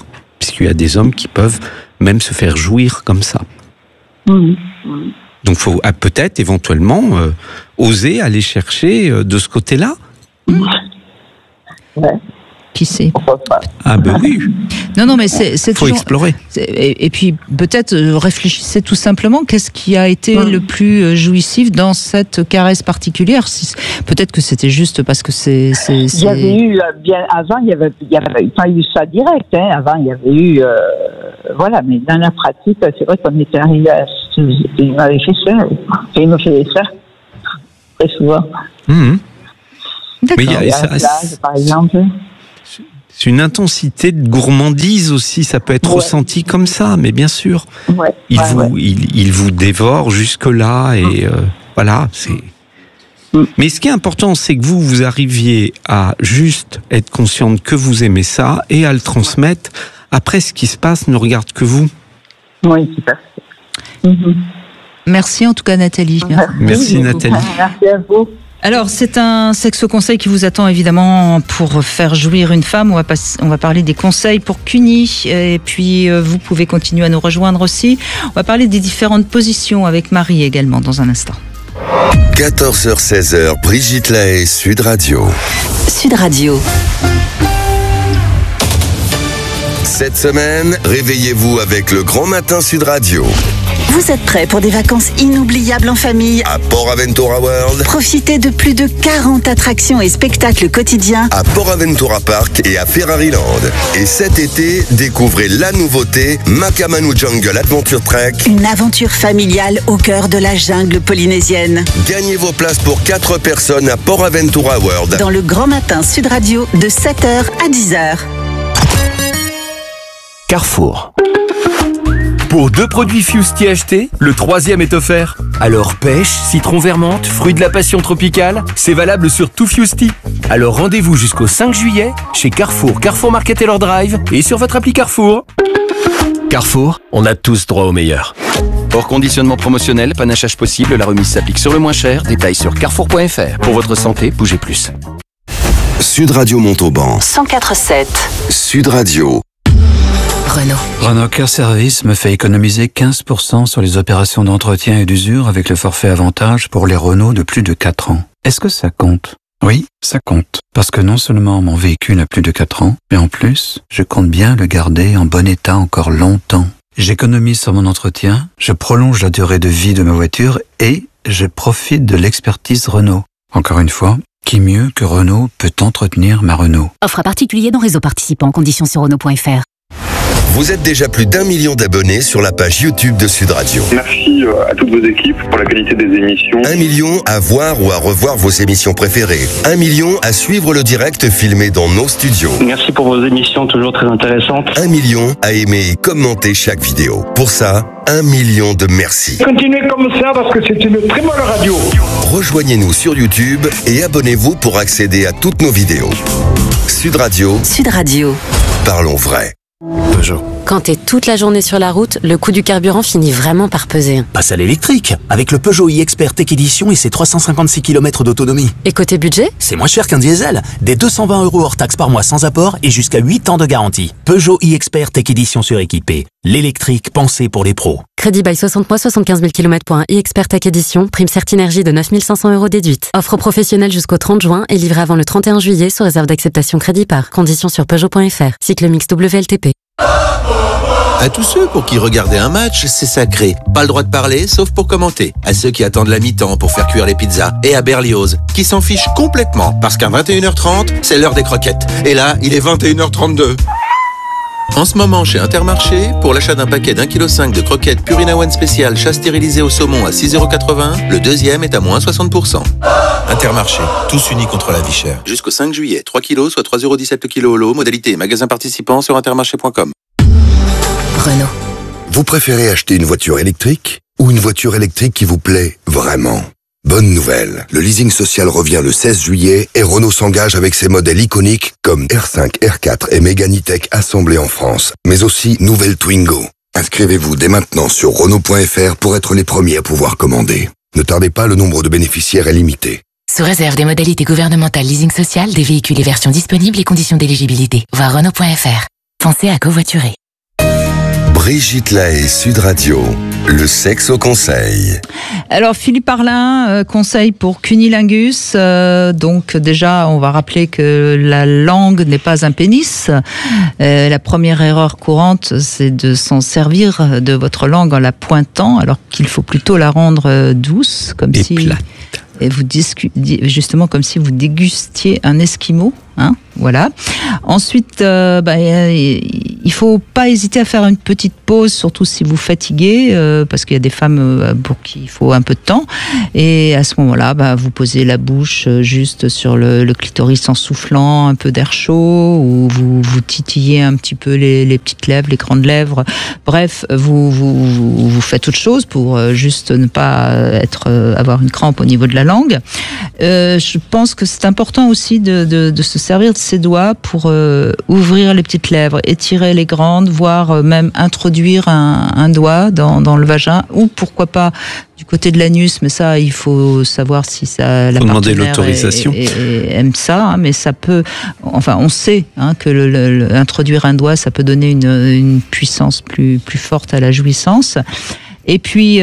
puisqu'il y a des hommes qui peuvent même se faire jouir comme ça. Mmh. Donc, faut ah, peut-être éventuellement euh, oser aller chercher euh, de ce côté-là. Ouais. Qui sait? Ah ben oui. Non, non, mais c'est, c'est faut toujours... explorer. C'est- Et, et puis peut-être euh, réfléchissez tout simplement, qu'est-ce qui a été le plus euh, jouissif dans cette caresse particulière? Si, peut-être que c'était juste parce que c'est... c'est, c'est... Il y avait eu, euh, bien avant, il y avait, il y avait pas eu ça direct. Hein. Avant, il y avait eu, euh, voilà, mais dans la pratique, c'est vrai qu'on était arrivé à, il m'avait fait ça, il m'a fait ça très souvent. Mmh. Mais il y Il a, y a ça- un plage, par exemple. c'est une intensité de gourmandise aussi, ça peut être Ouais. ressenti comme ça, mais bien sûr. Ouais, Il, ouais, vous, ouais. Il, il vous dévore jusque-là et euh, voilà, c'est... Mais ce qui est important, c'est que vous, vous arriviez à juste être consciente que vous aimez ça et à le transmettre. Après, ce qui se passe ne regarde que vous. Oui, tout à fait. Mhm. Merci en tout cas Nathalie. Merci Nathalie. Merci à vous. Alors, c'est un sexo-conseil qui vous attend évidemment pour faire jouir une femme. On va, pas- on va parler des conseils pour Cuny. Et puis, euh, vous pouvez continuer à nous rejoindre aussi. On va parler des différentes positions avec Marie également dans un instant. quatorze heures seize heures, Brigitte Lahaye, Sud Radio. Sud Radio. Cette semaine, réveillez-vous avec le Grand Matin Sud Radio. Vous êtes prêts pour des vacances inoubliables en famille? À Port Aventura World, Profitez de plus de quarante attractions et spectacles quotidiens. à Port Aventura Park et à Ferrari Land. Et cet été, découvrez la nouveauté Makamanu Jungle Adventure Trek. Une aventure familiale au cœur de la jungle polynésienne. Gagnez vos places pour quatre personnes à Port Aventura World. Dans le Grand Matin Sud Radio de sept heures à dix heures. Carrefour. Pour deux produits Fusti achetés, le troisième est offert. Alors pêche, citron vermente, fruit de la passion tropicale, c'est valable sur tout Fusti. Alors rendez-vous jusqu'au cinq juillet chez Carrefour, Carrefour Market Taylor Drive et sur votre appli Carrefour. Carrefour, on a tous droit au meilleur. Hors conditionnement promotionnel, panachage possible, la remise s'applique sur le moins cher. Détails sur carrefour point f r. Pour votre santé, bougez plus. Sud Radio Montauban. cent quatre virgule sept. Sud Radio. Renault. Renault Care Service me fait économiser quinze pour cent sur les opérations d'entretien et d'usure avec le forfait avantage pour les Renault de plus de quatre ans. Est-ce que ça compte? Oui, ça compte. Parce que non seulement mon véhicule a plus de quatre ans, mais en plus, je compte bien le garder en bon état encore longtemps. J'économise sur mon entretien, je prolonge la durée de vie de ma voiture et je profite de l'expertise Renault. Encore une fois, qui mieux que Renault peut entretenir ma Renault? Offre à particulier dans réseau participant, conditions sur Renault point f r. Vous êtes déjà plus d'un million d'abonnés sur la page YouTube de Sud Radio. Merci à toutes vos équipes pour la qualité des émissions. Un million à voir ou à revoir vos émissions préférées. Un million à suivre le direct filmé dans nos studios. Merci pour vos émissions toujours très intéressantes. Un million à aimer et commenter chaque vidéo. Pour ça, un million de merci. Continuez comme ça parce que c'est une très bonne radio. Rejoignez-nous sur YouTube et abonnez-vous pour accéder à toutes nos vidéos. Sud Radio. Sud Radio. Parlons vrai. Peugeot. Quand t'es toute la journée sur la route, le coût du carburant finit vraiment par peser. Passe à l'électrique, avec le Peugeot e-Expert Tech Edition et ses trois cent cinquante-six kilomètres d'autonomie. Et côté budget? C'est moins cher qu'un diesel, des deux cent vingt euros hors taxe par mois sans apport et jusqu'à huit ans de garantie. Peugeot e-Expert Tech Edition suréquipé. L'électrique pensé pour les pros. Crédit by soixante mois, soixante-quinze mille kilomètres pour un e-Expert Tech Edition, prime Certinergie de neuf mille cinq cents euros déduite. Offre professionnelle jusqu'au trente juin et livrée avant le trente et un juillet sous réserve d'acceptation crédit par. Conditions sur Peugeot point f r. Cycle mix W L T P. À tous ceux pour qui regarder un match, c'est sacré. Pas le droit de parler, sauf pour commenter. À ceux qui attendent la mi-temps pour faire cuire les pizzas. Et à Berlioz, qui s'en fichent complètement, parce qu'à vingt et une heures trente, c'est l'heure des croquettes. Et là, il est vingt et une heures trente-deux. En ce moment, chez Intermarché, pour l'achat d'un paquet d'un virgule cinq kilos de croquettes Purina One spécial chat stérilisé au saumon à six euros quatre-vingts, le deuxième est à moins soixante pour cent. Intermarché, tous unis contre la vie chère. Jusqu'au cinq juillet, trois kilos, soit trois euros dix-sept le kilo au lot. Modalité magasin participant sur intermarché point com. Renault. Vous préférez acheter une voiture électrique ou une voiture électrique qui vous plaît vraiment? Bonne nouvelle, le leasing social revient le seize juillet et Renault s'engage avec ses modèles iconiques comme R cinq, R quatre et Mégane E-Tech assemblés en France, mais aussi nouvelle Twingo. Inscrivez-vous dès maintenant sur Renault point f r pour être les premiers à pouvoir commander. Ne tardez pas, le nombre de bénéficiaires est limité. Sous réserve des modalités gouvernementales leasing social, des véhicules et versions disponibles et conditions d'éligibilité. Voir Renault point f r. Pensez à covoiturer. Brigitte Lahaie, Sud Radio, le sexe au conseil. Alors Philippe Parlin, euh, conseil pour cunilingus. Euh, donc déjà, on va rappeler que la langue n'est pas un pénis. Euh, la première erreur courante, c'est de s'en servir de votre langue en la pointant, alors qu'il faut plutôt la rendre euh, douce, comme Et si... plate. Et vous discu- justement comme si vous dégustiez un esquimau, hein, voilà. Ensuite, euh, bah, il faut pas hésiter à faire une petite pause, surtout si vous fatiguez, euh, parce qu'il y a des femmes euh, pour qui il faut un peu de temps. Et à ce moment-là, bah, vous posez la bouche juste sur le, le clitoris en soufflant un peu d'air chaud, ou vous, vous titillez un petit peu les, les petites lèvres, les grandes lèvres. Bref, vous, vous, vous, vous faites autre chose pour euh, juste ne pas être, euh, avoir une crampe au niveau de la langue. Euh, je pense que c'est important aussi de, de, de se servir de ses doigts pour euh, ouvrir les petites lèvres, étirer les grandes, voire même introduire un, un doigt dans, dans le vagin, ou pourquoi pas du côté de l'anus, mais ça, il faut savoir si ça, la faut demander partenaire l'autorisation. est- est- est- aime ça, hein, mais ça peut, enfin, on sait hein, que le, le- le- introduire un doigt, ça peut donner une, une puissance plus, plus forte à la jouissance. Et puis,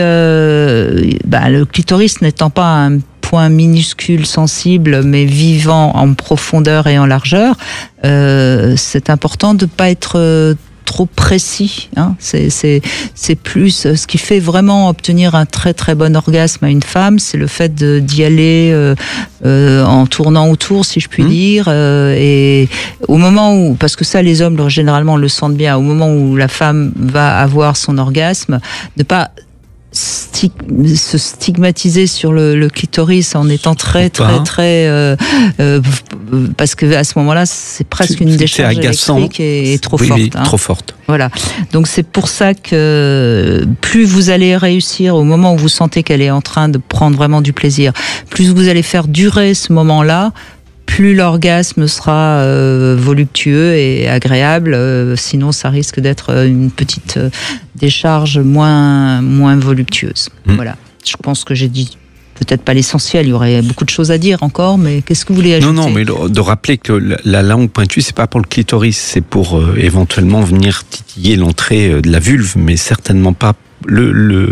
euh, bah, le clitoris n'étant pas un point minuscule, sensible, mais vivant en profondeur et en largeur, euh, c'est important de ne pas être euh, trop précis. Hein. C'est, c'est, c'est plus ce qui fait vraiment obtenir un très très bon orgasme à une femme, c'est le fait de, d'y aller euh, euh, en tournant autour, si je puis mmh. dire, euh, et au moment où, parce que ça les hommes généralement le sentent bien, au moment où la femme va avoir son orgasme, ne pas Stig- se stigmatiser sur le, le clitoris en étant très très très, très euh, euh, parce que à ce moment-là c'est presque une décharge électrique et, et trop oui, forte. Oui, hein. trop forte. Voilà. Donc c'est pour ça que plus vous allez réussir au moment où vous sentez qu'elle est en train de prendre vraiment du plaisir, plus vous allez faire durer ce moment-là, plus l'orgasme sera euh, voluptueux et agréable. Euh, sinon, ça risque d'être une petite euh, décharge moins moins voluptueuse. Mmh. Voilà. Je pense que j'ai dit peut-être pas l'essentiel. Il y aurait beaucoup de choses à dire encore, mais qu'est-ce que vous voulez ajouter ? Non, non, mais de rappeler que la langue pointue, c'est pas pour le clitoris, c'est pour euh, éventuellement venir titiller l'entrée de la vulve, mais certainement pas le le.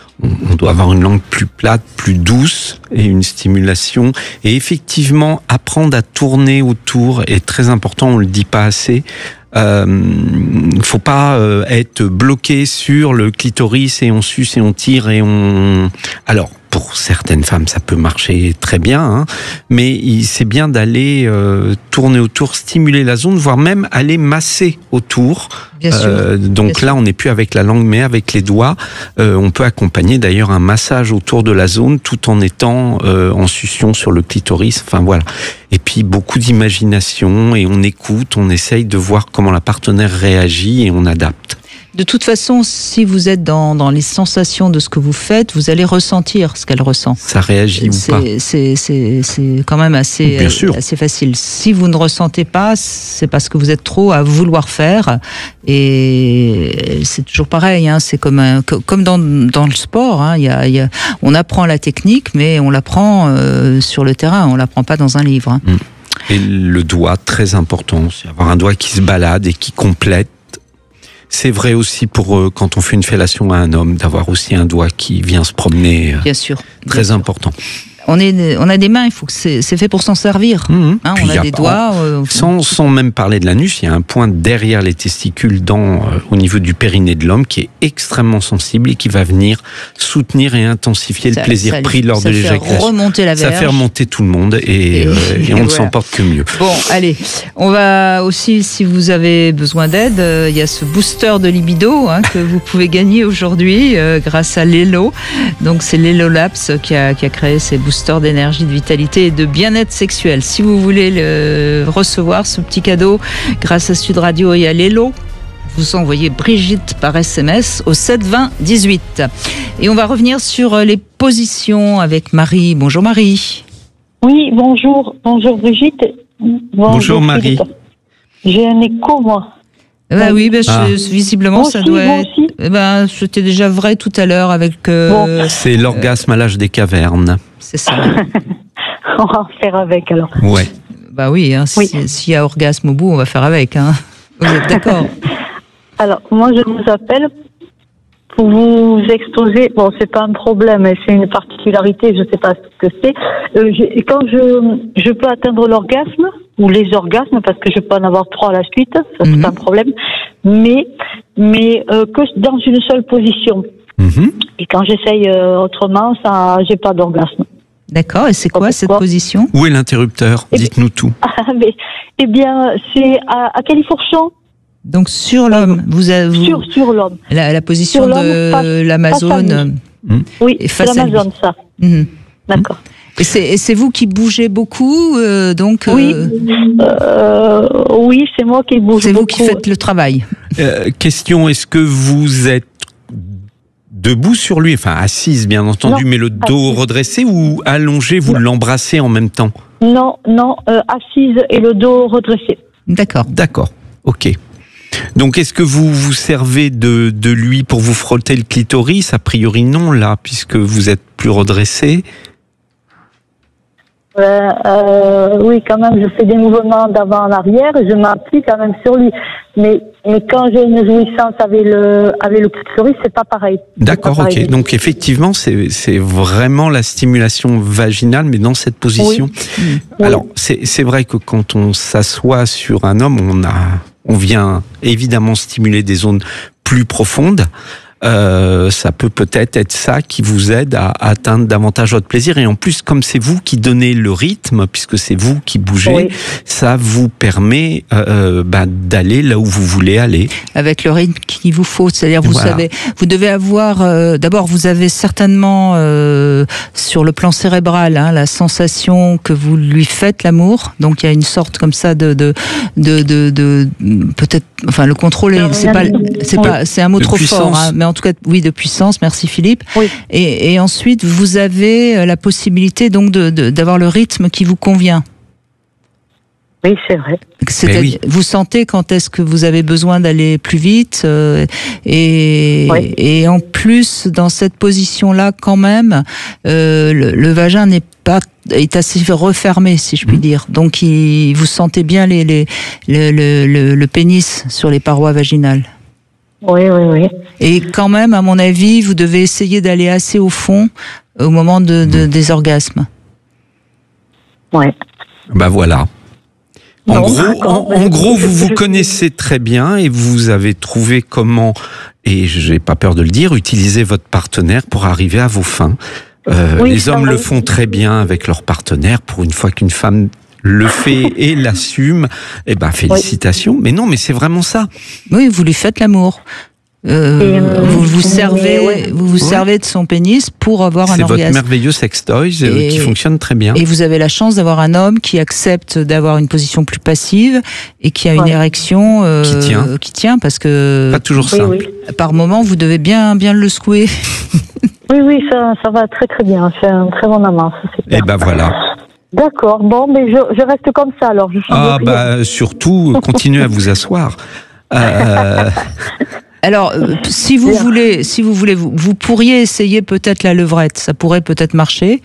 On doit avoir une langue plus plate, plus douce et une stimulation. Et effectivement, apprendre à tourner autour est très important, on le dit pas assez. Euh, faut pas euh, être bloqué sur le clitoris et on suce et on tire et on... Alors, pour certaines femmes, ça peut marcher très bien, hein, mais c'est bien d'aller euh, tourner autour, stimuler la zone, voire même aller masser autour. Bien sûr. Euh, donc bien là, sûr. on n'est plus avec la langue, mais avec les doigts. Euh, on peut accompagner d'ailleurs un massage autour de la zone, tout en étant euh, en succion sur le clitoris. Enfin voilà. Et puis beaucoup d'imagination et on écoute, on essaye de voir comment la partenaire réagit et on adapte. De toute façon, si vous êtes dans, dans les sensations de ce que vous faites, vous allez ressentir ce qu'elle ressent. Ça réagit c'est, ou pas c'est, c'est, c'est quand même assez, Bien sûr. assez facile. Si vous ne ressentez pas, c'est parce que vous êtes trop à vouloir faire. Et c'est toujours pareil, hein, c'est comme, un, comme dans, dans le sport. Hein, y a, y a, on apprend la technique, mais on l'apprend euh, sur le terrain, on l'apprend pas dans un livre. Hein. Et le doigt, très important, c'est avoir un doigt qui se balade et qui complète. C'est vrai aussi pour euh, quand on fait une fellation à un homme, d'avoir aussi un doigt qui vient se promener. Euh, bien sûr. Très bien important. Sûr. On, est, on a des mains, il faut que c'est, c'est fait pour s'en servir. Mmh. Hein, on a, a des pas, doigts. Euh, sans, sans même parler de l'anus, il y a un point derrière les testicules, dans, euh, au niveau du périnée de l'homme, qui est extrêmement sensible et qui va venir soutenir et intensifier ça, le plaisir ça, pris lors ça de l'éjaculation. Ça fait remonter la verge. Ça fait remonter tout le monde et, et, euh, et, et on ne voilà. s'en porte que mieux. Bon, allez, on va aussi, si vous avez besoin d'aide, euh, il y a ce booster de libido hein, que vous pouvez gagner aujourd'hui euh, grâce à Lelo. Donc c'est Lelo Labs qui a, qui a créé ces boosters d'énergie, de vitalité et de bien-être sexuel. Si vous voulez le recevoir, ce petit cadeau, grâce à Sud Radio et à Lelo, vous envoyez Brigitte par S M S au sept vingt dix-huit. Et on va revenir sur les positions avec Marie. Bonjour Marie. Oui, bonjour. Bonjour Brigitte. Bonjour, bonjour Marie. J'ai un écho, moi. Bah oui, bah, ah. je, visiblement moi ça aussi, doit être. Aussi. Eh ben, c'était déjà vrai tout à l'heure avec. Euh, bon. C'est l'orgasme à l'âge des cavernes. C'est ça. On va faire avec alors. Ouais. Bah oui, hein, oui. s'il y a orgasme au bout, on va faire avec. Hein. Vous êtes d'accord? Alors, moi, je vous appelle pour vous exposer. Bon, c'est pas un problème, mais c'est une particularité. Je sais pas ce que c'est. Euh, j'ai- quand je je peux atteindre l'orgasme ou les orgasmes, parce que je peux en avoir trois à la suite, ça c'est Mhm. pas un problème. Mais mais euh, que dans une seule position. Mhm. Et quand j'essaye euh, autrement, ça, j'ai pas d'orgasme. D'accord. Et c'est quoi cette position? Où est l'interrupteur? Dites-nous tout. Ah, mais, eh bien, c'est à, à Califourchon. Donc sur l'homme, vous avez vous- Sur, sur l'homme. la, la position Sur l'homme, de face- face à l'Amazone. lui. Oui, Et c'est face à lui. l'Amazon, ça. Mhm. D'accord. Et c'est et c'est vous qui bougez beaucoup, euh, donc. Oui, euh, euh, oui, c'est moi qui bouge c'est vous beaucoup. qui faites le travail. Euh, question, est-ce que vous êtes debout sur lui, enfin assise bien entendu, Non, mais le dos assise. redressé, ou allongé, vous l'embrassez en même temps? Non, non, euh, assise et le dos redressé. D'accord. D'accord, ok. Donc est-ce que vous vous servez de, de lui pour vous frotter le clitoris? A priori non, là, puisque vous êtes plus redressé. Euh, euh, oui, quand même, je fais des mouvements d'avant en arrière et je m'appuie quand même sur lui. Mais, mais quand j'ai une jouissance avec le, avec le clitoris, c'est pas pareil. D'accord, C'est pas ok. pareil. Donc effectivement, c'est c'est vraiment la stimulation vaginale, mais dans cette position. Oui. Alors, c'est c'est vrai que quand on s'assoit sur un homme, on a, on vient évidemment stimuler des zones plus profondes. Euh, ça peut peut-être être ça qui vous aide à atteindre davantage votre plaisir. Et en plus, comme c'est vous qui donnez le rythme, puisque c'est vous qui bougez, Oui. ça vous permet euh, bah, d'aller là où vous voulez aller. Avec le rythme qu'il vous faut, c'est-à-dire vous Voilà. savez, vous devez avoir. euh, D'abord, vous avez certainement euh, sur le plan cérébral hein, la sensation que vous lui faites l'amour. Donc il y a une sorte comme ça de de de de, de peut-être. Enfin, le contrôle, est- c'est pas c'est pas c'est un mot De trop fort, puissance. hein, mais en tout cas oui de puissance. Merci Philippe. Oui. Et, et ensuite vous avez euh, la possibilité donc de de- d'avoir le rythme qui vous convient. Oui, c'est vrai. C'est-à-dire, oui. vous sentez quand est-ce que vous avez besoin d'aller plus vite euh, et, Oui. et en plus dans cette position-là quand même euh, le, le vagin n'est pas est assez refermé si je puis dire, donc il, vous sentez bien les, les, le, le, le, le pénis sur les parois vaginales. Oui, oui, oui. Et quand même, à mon avis, vous devez essayer d'aller assez au fond au moment de, de, des orgasmes. Ouais. Bah voilà. En Non, gros, d'accord. en, en gros, vous vous connaissez très bien et vous avez trouvé comment, et j'ai pas peur de le dire, utiliser votre partenaire pour arriver à vos fins. Euh, Oui, les ça, hommes le oui. font très bien avec leur partenaire. Pour une fois qu'une femme le fait et l'assume, eh ben félicitations. Mais non, mais c'est vraiment ça. Oui, vous lui faites l'amour. Euh, Et, euh, vous vous mais servez, ouais. vous vous Ouais. servez de son pénis pour avoir un C'est votre orgasme. merveilleux sextoy euh, Et- qui fonctionne très bien. Et vous avez la chance d'avoir un homme qui accepte d'avoir une position plus passive et qui a une Ouais. érection euh, Qui tient. qui tient parce que Pas toujours Oui, simple. oui. par moment vous devez bien bien le secouer. Oui, oui, ça, ça va très très bien. C'est un très bon amant, ça, c'est Et clair. ben voilà. D'accord, bon, mais je, je reste comme ça alors. Je suis Ah de rien. bah surtout continuez à vous asseoir. Euh, Alors euh, si vous Bien. voulez si vous voulez vous, vous pourriez essayer peut-être la levrette, ça pourrait peut-être marcher.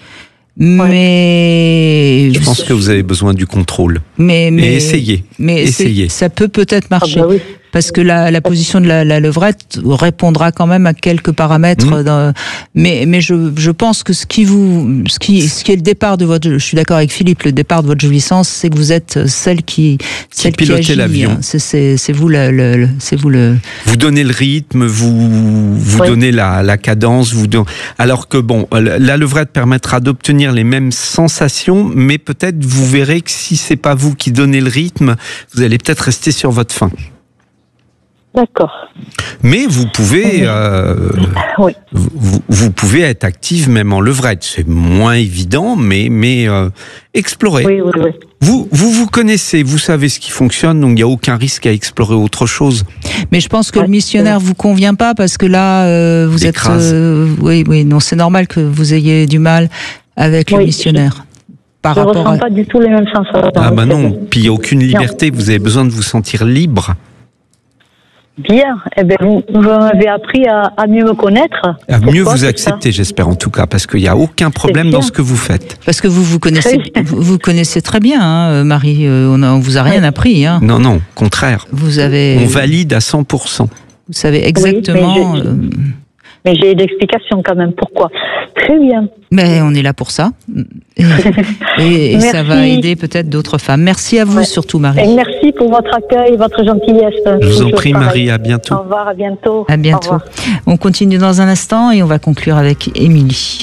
Mais je pense que vous avez besoin du contrôle. mais mais Et essayez. mais c'est- Essayez. ça peut peut-être marcher. Ah bah oui. Parce que la, la position de la, la levrette répondra quand même à quelques paramètres. Mmh. Dans- mais mais je, je pense que ce qui vous, ce qui, ce qui est le départ de votre, je suis d'accord avec Philippe, le départ de votre jouissance, c'est que vous êtes celle qui, celle qui, pilotez agit. l'avion. C'est, c'est, c'est vous le, le- le- c'est vous le. Vous donnez le rythme, vous vous Ouais. donnez la, la cadence, vous don- alors que bon, la levrette permettra d'obtenir les mêmes sensations, mais peut-être vous verrez que si c'est pas vous qui donnez le rythme, vous allez peut-être rester sur votre faim. D'accord. Mais vous pouvez, euh, Oui. vous, vous pouvez être active même en levrette. C'est moins évident, mais mais euh, explorez. Oui, oui, oui. Vous vous vous connaissez, vous savez ce qui fonctionne, donc il y a aucun risque à explorer autre chose. Mais je pense que Ouais. le missionnaire vous convient pas parce que là, euh, vous êtes, L'écrase. euh, oui, oui, non, c'est normal que vous ayez du mal avec le Oui. missionnaire. Par Je ne rapport ressens à... pas du tout les mêmes sensations. Ah bah C'est non, bon. puis il n'y a aucune liberté, vous avez besoin de vous sentir libre. Bien. Eh ben, vous, vous m'avez appris à, à mieux me connaître. À mieux Pourquoi, vous c'est accepter, j'espère en tout cas, parce qu'il n'y a aucun problème bien. dans ce que vous faites. Parce que vous vous connaissez, vous, vous connaissez très bien, hein, Marie. Euh, on, a, on vous a rien appris. Hein. Non, non, au contraire. Vous avez. On valide à cent pour cent. Vous savez exactement. Oui, mais, je, euh, mais j'ai l'explication quand même. Pourquoi? Très bien. Mais on est là pour ça. Et, et, et ça va aider peut-être d'autres femmes. Merci à vous Ouais. surtout, Marie. Et merci pour votre accueil, votre gentillesse. Je vous en Toujours prie, pareil. Marie, à bientôt. Au revoir, à bientôt. À Au bientôt. revoir. On continue dans un instant et on va conclure avec Émilie.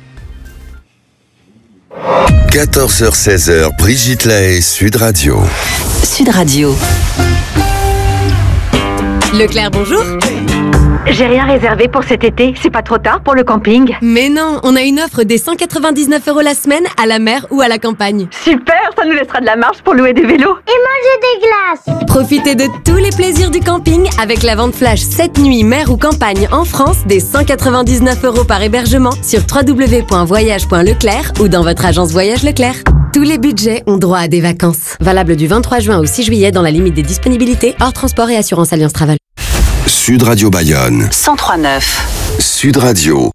quatorze heures seize, Brigitte Lahaie, Sud Radio. Sud Radio. Leclerc, bonjour. J'ai rien réservé pour cet été, c'est pas trop tard pour le camping? Mais non, on a une offre des cent quatre-vingt-dix-neuf euros la semaine à la mer ou à la campagne. Super, ça nous laissera de la marge pour louer des vélos. Et manger des glaces. Profitez de tous les plaisirs du camping avec la vente flash sept nuits mer ou campagne en France des cent quatre-vingt-dix-neuf euros par hébergement sur w w w point voyage point leclerc ou dans votre agence Voyage Leclerc. Tous les budgets ont droit à des vacances. Valable du vingt-trois juin au six juillet dans la limite des disponibilités hors transport et assurance Alliance Travel. Sud Radio Bayonne. cent trois neuf. Sud Radio.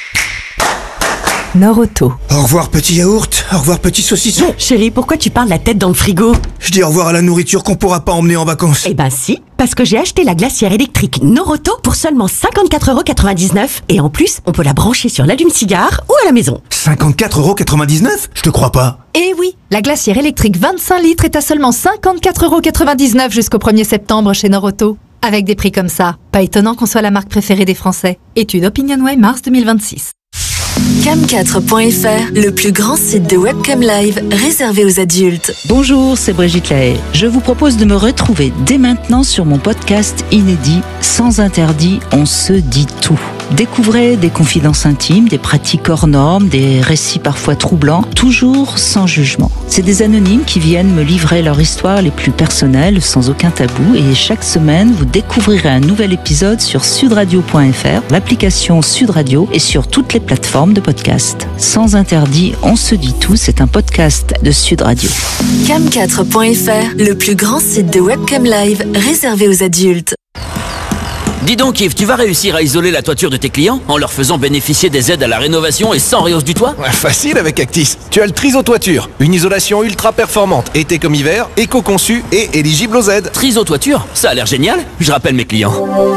Nord-Auto. Au revoir petit yaourt, au revoir petit saucisson. Chérie, pourquoi tu parles la tête dans le frigo? Je dis au revoir à la nourriture qu'on pourra pas emmener en vacances. Eh ben si, parce que j'ai acheté la glacière électrique Noroto pour seulement cinquante-quatre euros quatre-vingt-dix-neuf et en plus, on peut la brancher sur l'allume-cigare ou à la maison. cinquante-quatre euros quatre-vingt-dix-neuf? Je te crois pas. Eh oui, La glacière électrique vingt-cinq litres est à seulement cinquante-quatre euros quatre-vingt-dix-neuf jusqu'au premier septembre chez Noroto. Avec des prix comme ça, pas étonnant qu'on soit la marque préférée des Français. Étude OpinionWay mars deux mille vingt-six. cam quatre point f r, le plus grand site de webcam live réservé aux adultes. Bonjour, c'est Brigitte Lahaie. Je vous propose de me retrouver dès maintenant sur mon podcast inédit Sans interdit, on se dit tout. Découvrez des confidences intimes, des pratiques hors normes, des récits parfois troublants, toujours sans jugement. C'est des anonymes qui viennent me livrer leur histoire les plus personnelles, sans aucun tabou, et chaque semaine, vous découvrirez un nouvel épisode sur sudradio point f r, l'application Sud Radio et sur toutes les plateformes de podcast. Sans interdit, on se dit tout, c'est un podcast de Sud Radio. cam quatre point f r, le plus grand site de webcam live réservé aux adultes. Dis donc Yves, tu vas réussir à isoler la toiture de tes clients en leur faisant bénéficier des aides à la rénovation et sans réhausse du toit? Ouais, facile avec Actis. Tu as le Triso Toiture, une isolation ultra performante, été comme hiver, éco-conçue et éligible aux aides. Triso Toiture, ça a l'air génial. Je rappelle mes clients.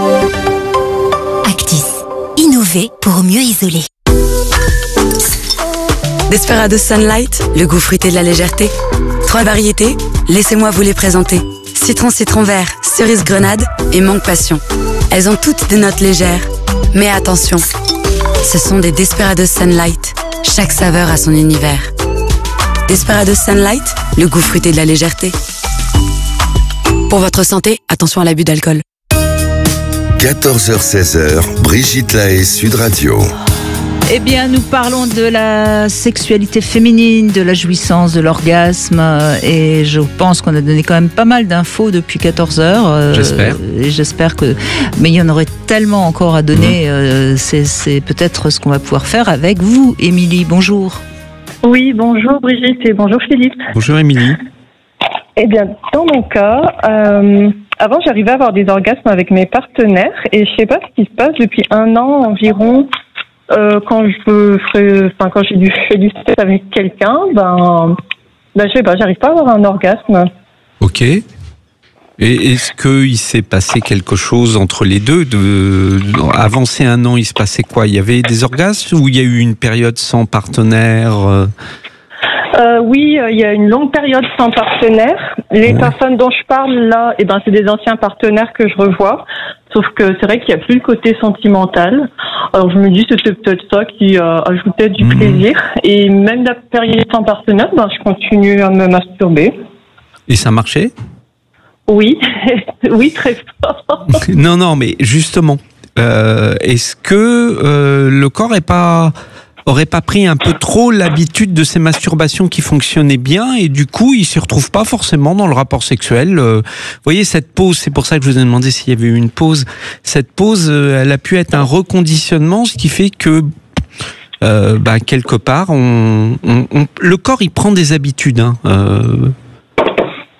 Actis, innover pour mieux isoler. Desperados Sunlight, le goût fruité de la légèreté. Trois variétés, laissez-moi vous les présenter. Citron citron vert, cerise grenade et mangue passion. Elles ont toutes des notes légères. Mais attention, ce sont des Desperados Sunlight. Chaque saveur a son univers. Desperados Sunlight, le goût fruité de la légèreté. Pour votre santé, attention à l'abus d'alcool. quatorze heures seize, Brigitte Lahaie, Sud Radio. Eh bien, nous parlons de la sexualité féminine, de la jouissance, de l'orgasme, et je pense qu'on a donné quand même pas mal d'infos depuis quatorze heures. J'espère. Et j'espère que, mais il y en aurait tellement encore à donner. Mmh. Euh, c'est, c'est peut-être ce qu'on va pouvoir faire avec vous, Émilie. Bonjour. Oui, bonjour Brigitte et bonjour Philippe. Bonjour Émilie. Eh bien, dans mon cas, euh, avant j'arrivais à avoir des orgasmes avec mes partenaires et je sais pas ce qui se passe depuis un an environ. Euh, quand je ferai, enfin quand j'ai du féliciter avec quelqu'un, ben, ben je sais pas, j'arrive pas à avoir un orgasme. Ok. Et est-ce qu'il s'est passé quelque chose entre les deux de, avant ces un an, il se passait quoi? Il y avait des orgasmes ou il y a eu une période sans partenaire? Euh, oui, il y a une longue période sans partenaire. Les ouais. personnes dont je parle là, eh ben c'est des anciens partenaires que je revois. Sauf que c'est vrai qu'il n'y a plus le côté sentimental. Alors je me dis que c'était peut-être ça qui euh, ajoutait du mmh. plaisir. Et même la période sans partenaire, ben je continue à me masturber. Et ça marchait? Oui, oui très fort. Non, non, mais justement, euh, est-ce que euh, le corps est pas aurait pas pris un peu trop l'habitude de ces masturbations qui fonctionnaient bien et du coup il se retrouve pas forcément dans le rapport sexuel. Vous voyez cette pause, c'est pour ça que je vous ai demandé s'il y avait eu une pause. Cette pause, elle a pu être un reconditionnement, ce qui fait que euh, bah, quelque part, on, on, on, le corps il prend des habitudes. Hein, euh,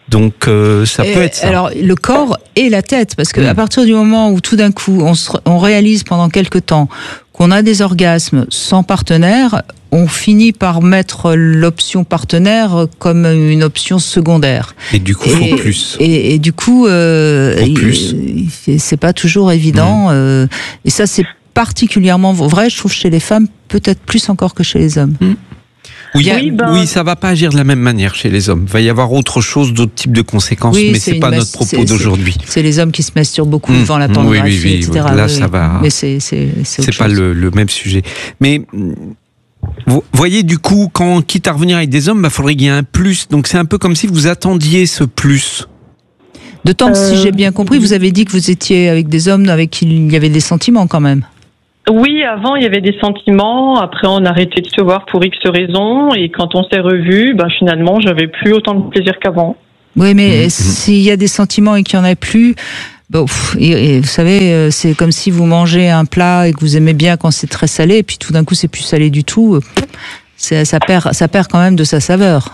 Donc euh, ça et peut être ça. Alors le corps et la tête, parce que mmh. à partir du moment où tout d'un coup on, se, on réalise pendant quelque temps qu'on a des orgasmes sans partenaire, on finit par mettre l'option partenaire comme une option secondaire. Et du coup, il faut plus. Et, et du coup, euh, faut plus. Il, c'est pas toujours évident. Mmh. Euh, et ça, c'est particulièrement vrai, je trouve, chez les femmes, peut-être plus encore que chez les hommes. Mmh. Oui, oui, ben... oui, ça va pas agir de la même manière chez les hommes. Il va y avoir autre chose, d'autres types de conséquences, oui, mais c'est, c'est pas notre propos c'est, d'aujourd'hui. C'est, c'est les hommes qui se masturbent beaucoup mmh. devant la pornographie, oui, oui, oui, et cetera. Oui, là, oui, ça oui. va. Mais c'est, c'est, c'est, c'est pas le, le même sujet. Mais vous voyez, du coup, quand quitte à revenir avec des hommes, il bah, faudrait qu'il y ait un plus. Donc c'est un peu comme si vous attendiez ce plus. D'autant que euh... si j'ai bien compris, vous avez dit que vous étiez avec des hommes avec qui il y avait des sentiments quand même. Oui, avant il y avait des sentiments, après on a arrêté de se voir pour X raisons, et quand on s'est revus, ben, finalement j'avais plus autant de plaisir qu'avant. Oui, mais mmh. s'il y a des sentiments et qu'il n'y en a plus, bon, et, et vous savez, c'est comme si vous mangez un plat et que vous aimez bien quand c'est très salé, et puis tout d'un coup c'est plus salé du tout, c'est, ça, perd, ça perd quand même de sa saveur.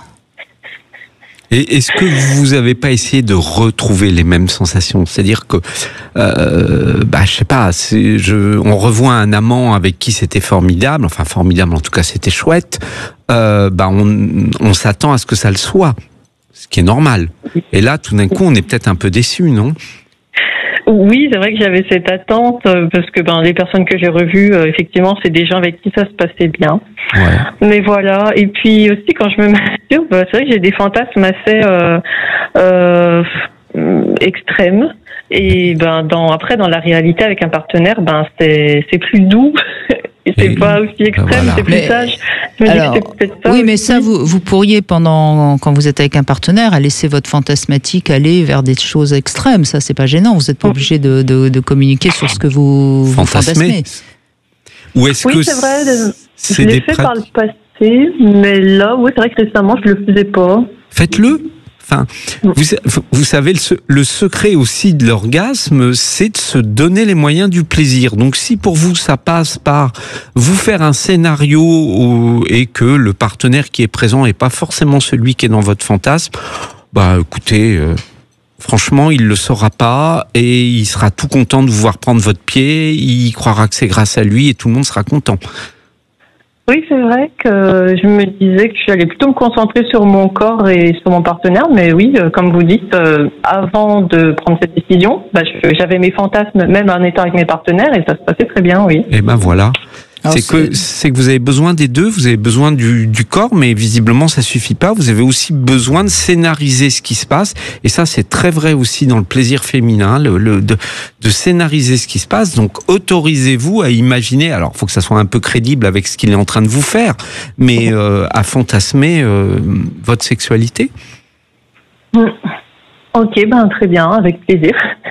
Et est-ce que vous n'avez pas essayé de retrouver les mêmes sensations ? C'est-à-dire que, euh, bah, je sais pas, c'est, je, on revoit un amant avec qui c'était formidable, enfin formidable, en tout cas c'était chouette. Euh, bah, on, on s'attend à ce que ça le soit, ce qui est normal. Et là, tout d'un coup, on est peut-être un peu déçu, non ? Oui, c'est vrai que j'avais cette attente parce que ben les personnes que j'ai revues, euh, effectivement, c'est des gens avec qui ça se passait bien. Ouais. Mais voilà. Et puis aussi, quand je me masturbe, c'est vrai que j'ai des fantasmes assez euh, euh, extrêmes. Et ben dans après dans la réalité avec un partenaire, ben c'est c'est plus doux. Et c'est et pas aussi extrême, voilà. C'est plus mais, sage. Je me alors, dis que c'est peut-être ça oui, aussi. mais ça, vous, vous pourriez, pendant, quand vous êtes avec un partenaire, à laisser votre fantasmatique aller vers des choses extrêmes. Ça, c'est pas gênant. Vous n'êtes pas obligé de, de, de communiquer sur ce que vous, vous fantasmez. Ou est-ce oui, que c'est vrai. C'est je l'ai des fait prêts... par le passé, mais là, oui, c'est vrai que récemment, je le faisais pas. Faites-le. Enfin, vous, vous savez, le, le secret aussi de l'orgasme, c'est de se donner les moyens du plaisir. Donc, si pour vous, ça passe par vous faire un scénario où, et que le partenaire qui est présent n'est pas forcément celui qui est dans votre fantasme, bah, écoutez, euh, franchement, il le saura pas et il sera tout content de vous voir prendre votre pied. Il croira que c'est grâce à lui et tout le monde sera content. Oui, c'est vrai que je me disais que j'allais plutôt me concentrer sur mon corps et sur mon partenaire, mais oui, comme vous dites, euh, avant de prendre cette décision, bah, je, j'avais mes fantasmes même en étant avec mes partenaires et ça se passait très bien, oui. Et ben voilà. Alors, c'est, c'est... Que, c'est que vous avez besoin des deux, vous avez besoin du, du corps, mais visiblement ça suffit pas. Vous avez aussi besoin de scénariser ce qui se passe, et ça c'est très vrai aussi dans le plaisir féminin, le, le, de, de scénariser ce qui se passe. Donc autorisez-vous à imaginer, alors il faut que ça soit un peu crédible avec ce qu'il est en train de vous faire, mais euh, à fantasmer euh, votre sexualité. Mmh. Ok, ben très bien, avec plaisir.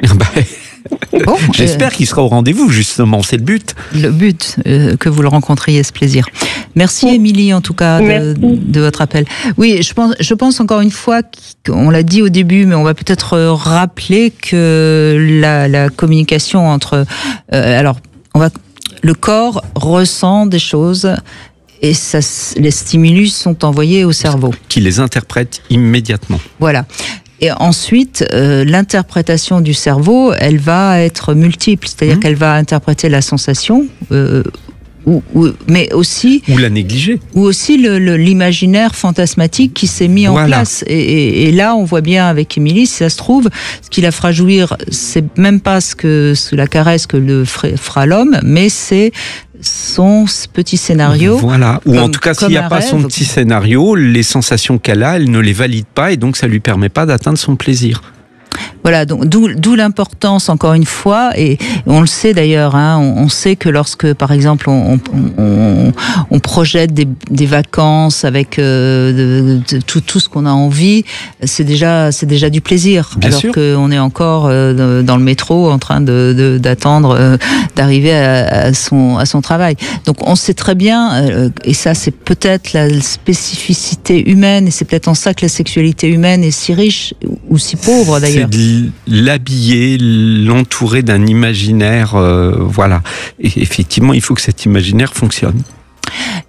Bon, J'espère euh, qu'il sera au rendez-vous, justement, c'est le but. Le but, euh, que vous le rencontriez, ce plaisir. Merci, Émilie, en tout cas, de, de votre appel. Oui, je pense, je pense encore une fois qu'on l'a dit au début, mais on va peut-être rappeler que la, la communication entre... Euh, alors, on va, le corps ressent des choses... Et ça, les stimulus sont envoyés au cerveau. Qui les interprète immédiatement. Voilà. Et ensuite, euh, l'interprétation du cerveau, elle va être multiple. C'est-à-dire mmh. qu'elle va interpréter la sensation, euh, ou, ou, mais aussi... Ou la négliger. Ou aussi le, le, l'imaginaire fantasmatique qui s'est mis voilà. en place. Et, et, et là, on voit bien avec Émilie, si ça se trouve, ce qui la fera jouir, c'est même pas ce que ce, la caresse que le fera l'homme, mais c'est son petit scénario. Voilà. Ou comme, en tout cas, s'il n'y a pas rêve. son petit scénario, les sensations qu'elle a, elle ne les valide pas et donc ça lui permet pas d'atteindre son plaisir. Voilà, donc d'où, d'où l'importance, encore une fois, et on le sait d'ailleurs, hein, on, on sait que lorsque, par exemple, on, on, on, on projette des, des vacances avec euh, de, de, tout, tout ce qu'on a envie, c'est déjà, c'est déjà du plaisir. Bien alors sûr. qu'on est encore euh, dans le métro en train de, de, d'attendre euh, d'arriver à, à, son, à son travail. Donc on sait très bien, euh, et ça c'est peut-être la spécificité humaine, et c'est peut-être en ça que la sexualité humaine est si riche, ou si pauvre d'ailleurs. C'est de l'habiller, l'entourer d'un imaginaire, euh, voilà. Et effectivement, il faut que cet imaginaire fonctionne.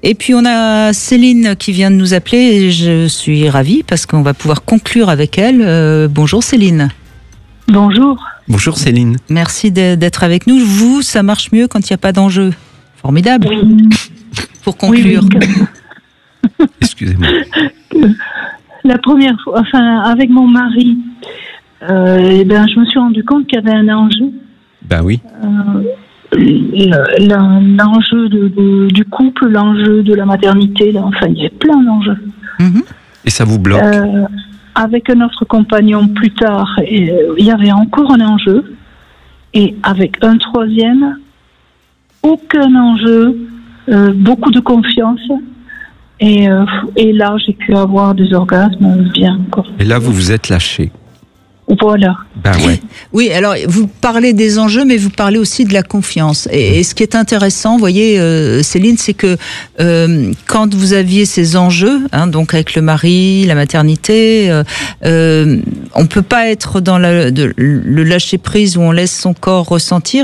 Et puis on a Céline qui vient de nous appeler et je suis ravie parce qu'on va pouvoir conclure avec elle. Euh, bonjour Céline. Bonjour. Bonjour Céline. Merci d'être avec nous. Vous, ça marche mieux quand il n'y a pas d'enjeu. Formidable. Oui. Pour conclure. Oui, oui. Excusez-moi. La première fois, enfin, avec mon mari, euh, eh ben, je me suis rendu compte qu'il y avait un enjeu. Ben oui. Euh, l'enjeu de, de, du couple, l'enjeu de la maternité, là, enfin, il y a plein d'enjeux. Mm-hmm. Et ça vous bloque? euh, Avec un autre compagnon plus tard, et, euh, il y avait encore un enjeu. Et avec un troisième, aucun enjeu, euh, beaucoup de confiance. Et, euh, et là, j'ai pu avoir des orgasmes bien. Quoi. Et là, vous vous êtes lâché. Voilà. Ben ouais. Oui, alors vous parlez des enjeux, mais vous parlez aussi de la confiance. Et, et ce qui est intéressant, vous voyez, euh, Céline, c'est que euh, quand vous aviez ces enjeux, hein, donc avec le mari, la maternité, euh, euh, on peut pas être dans la, de, le lâcher prise où on laisse son corps ressentir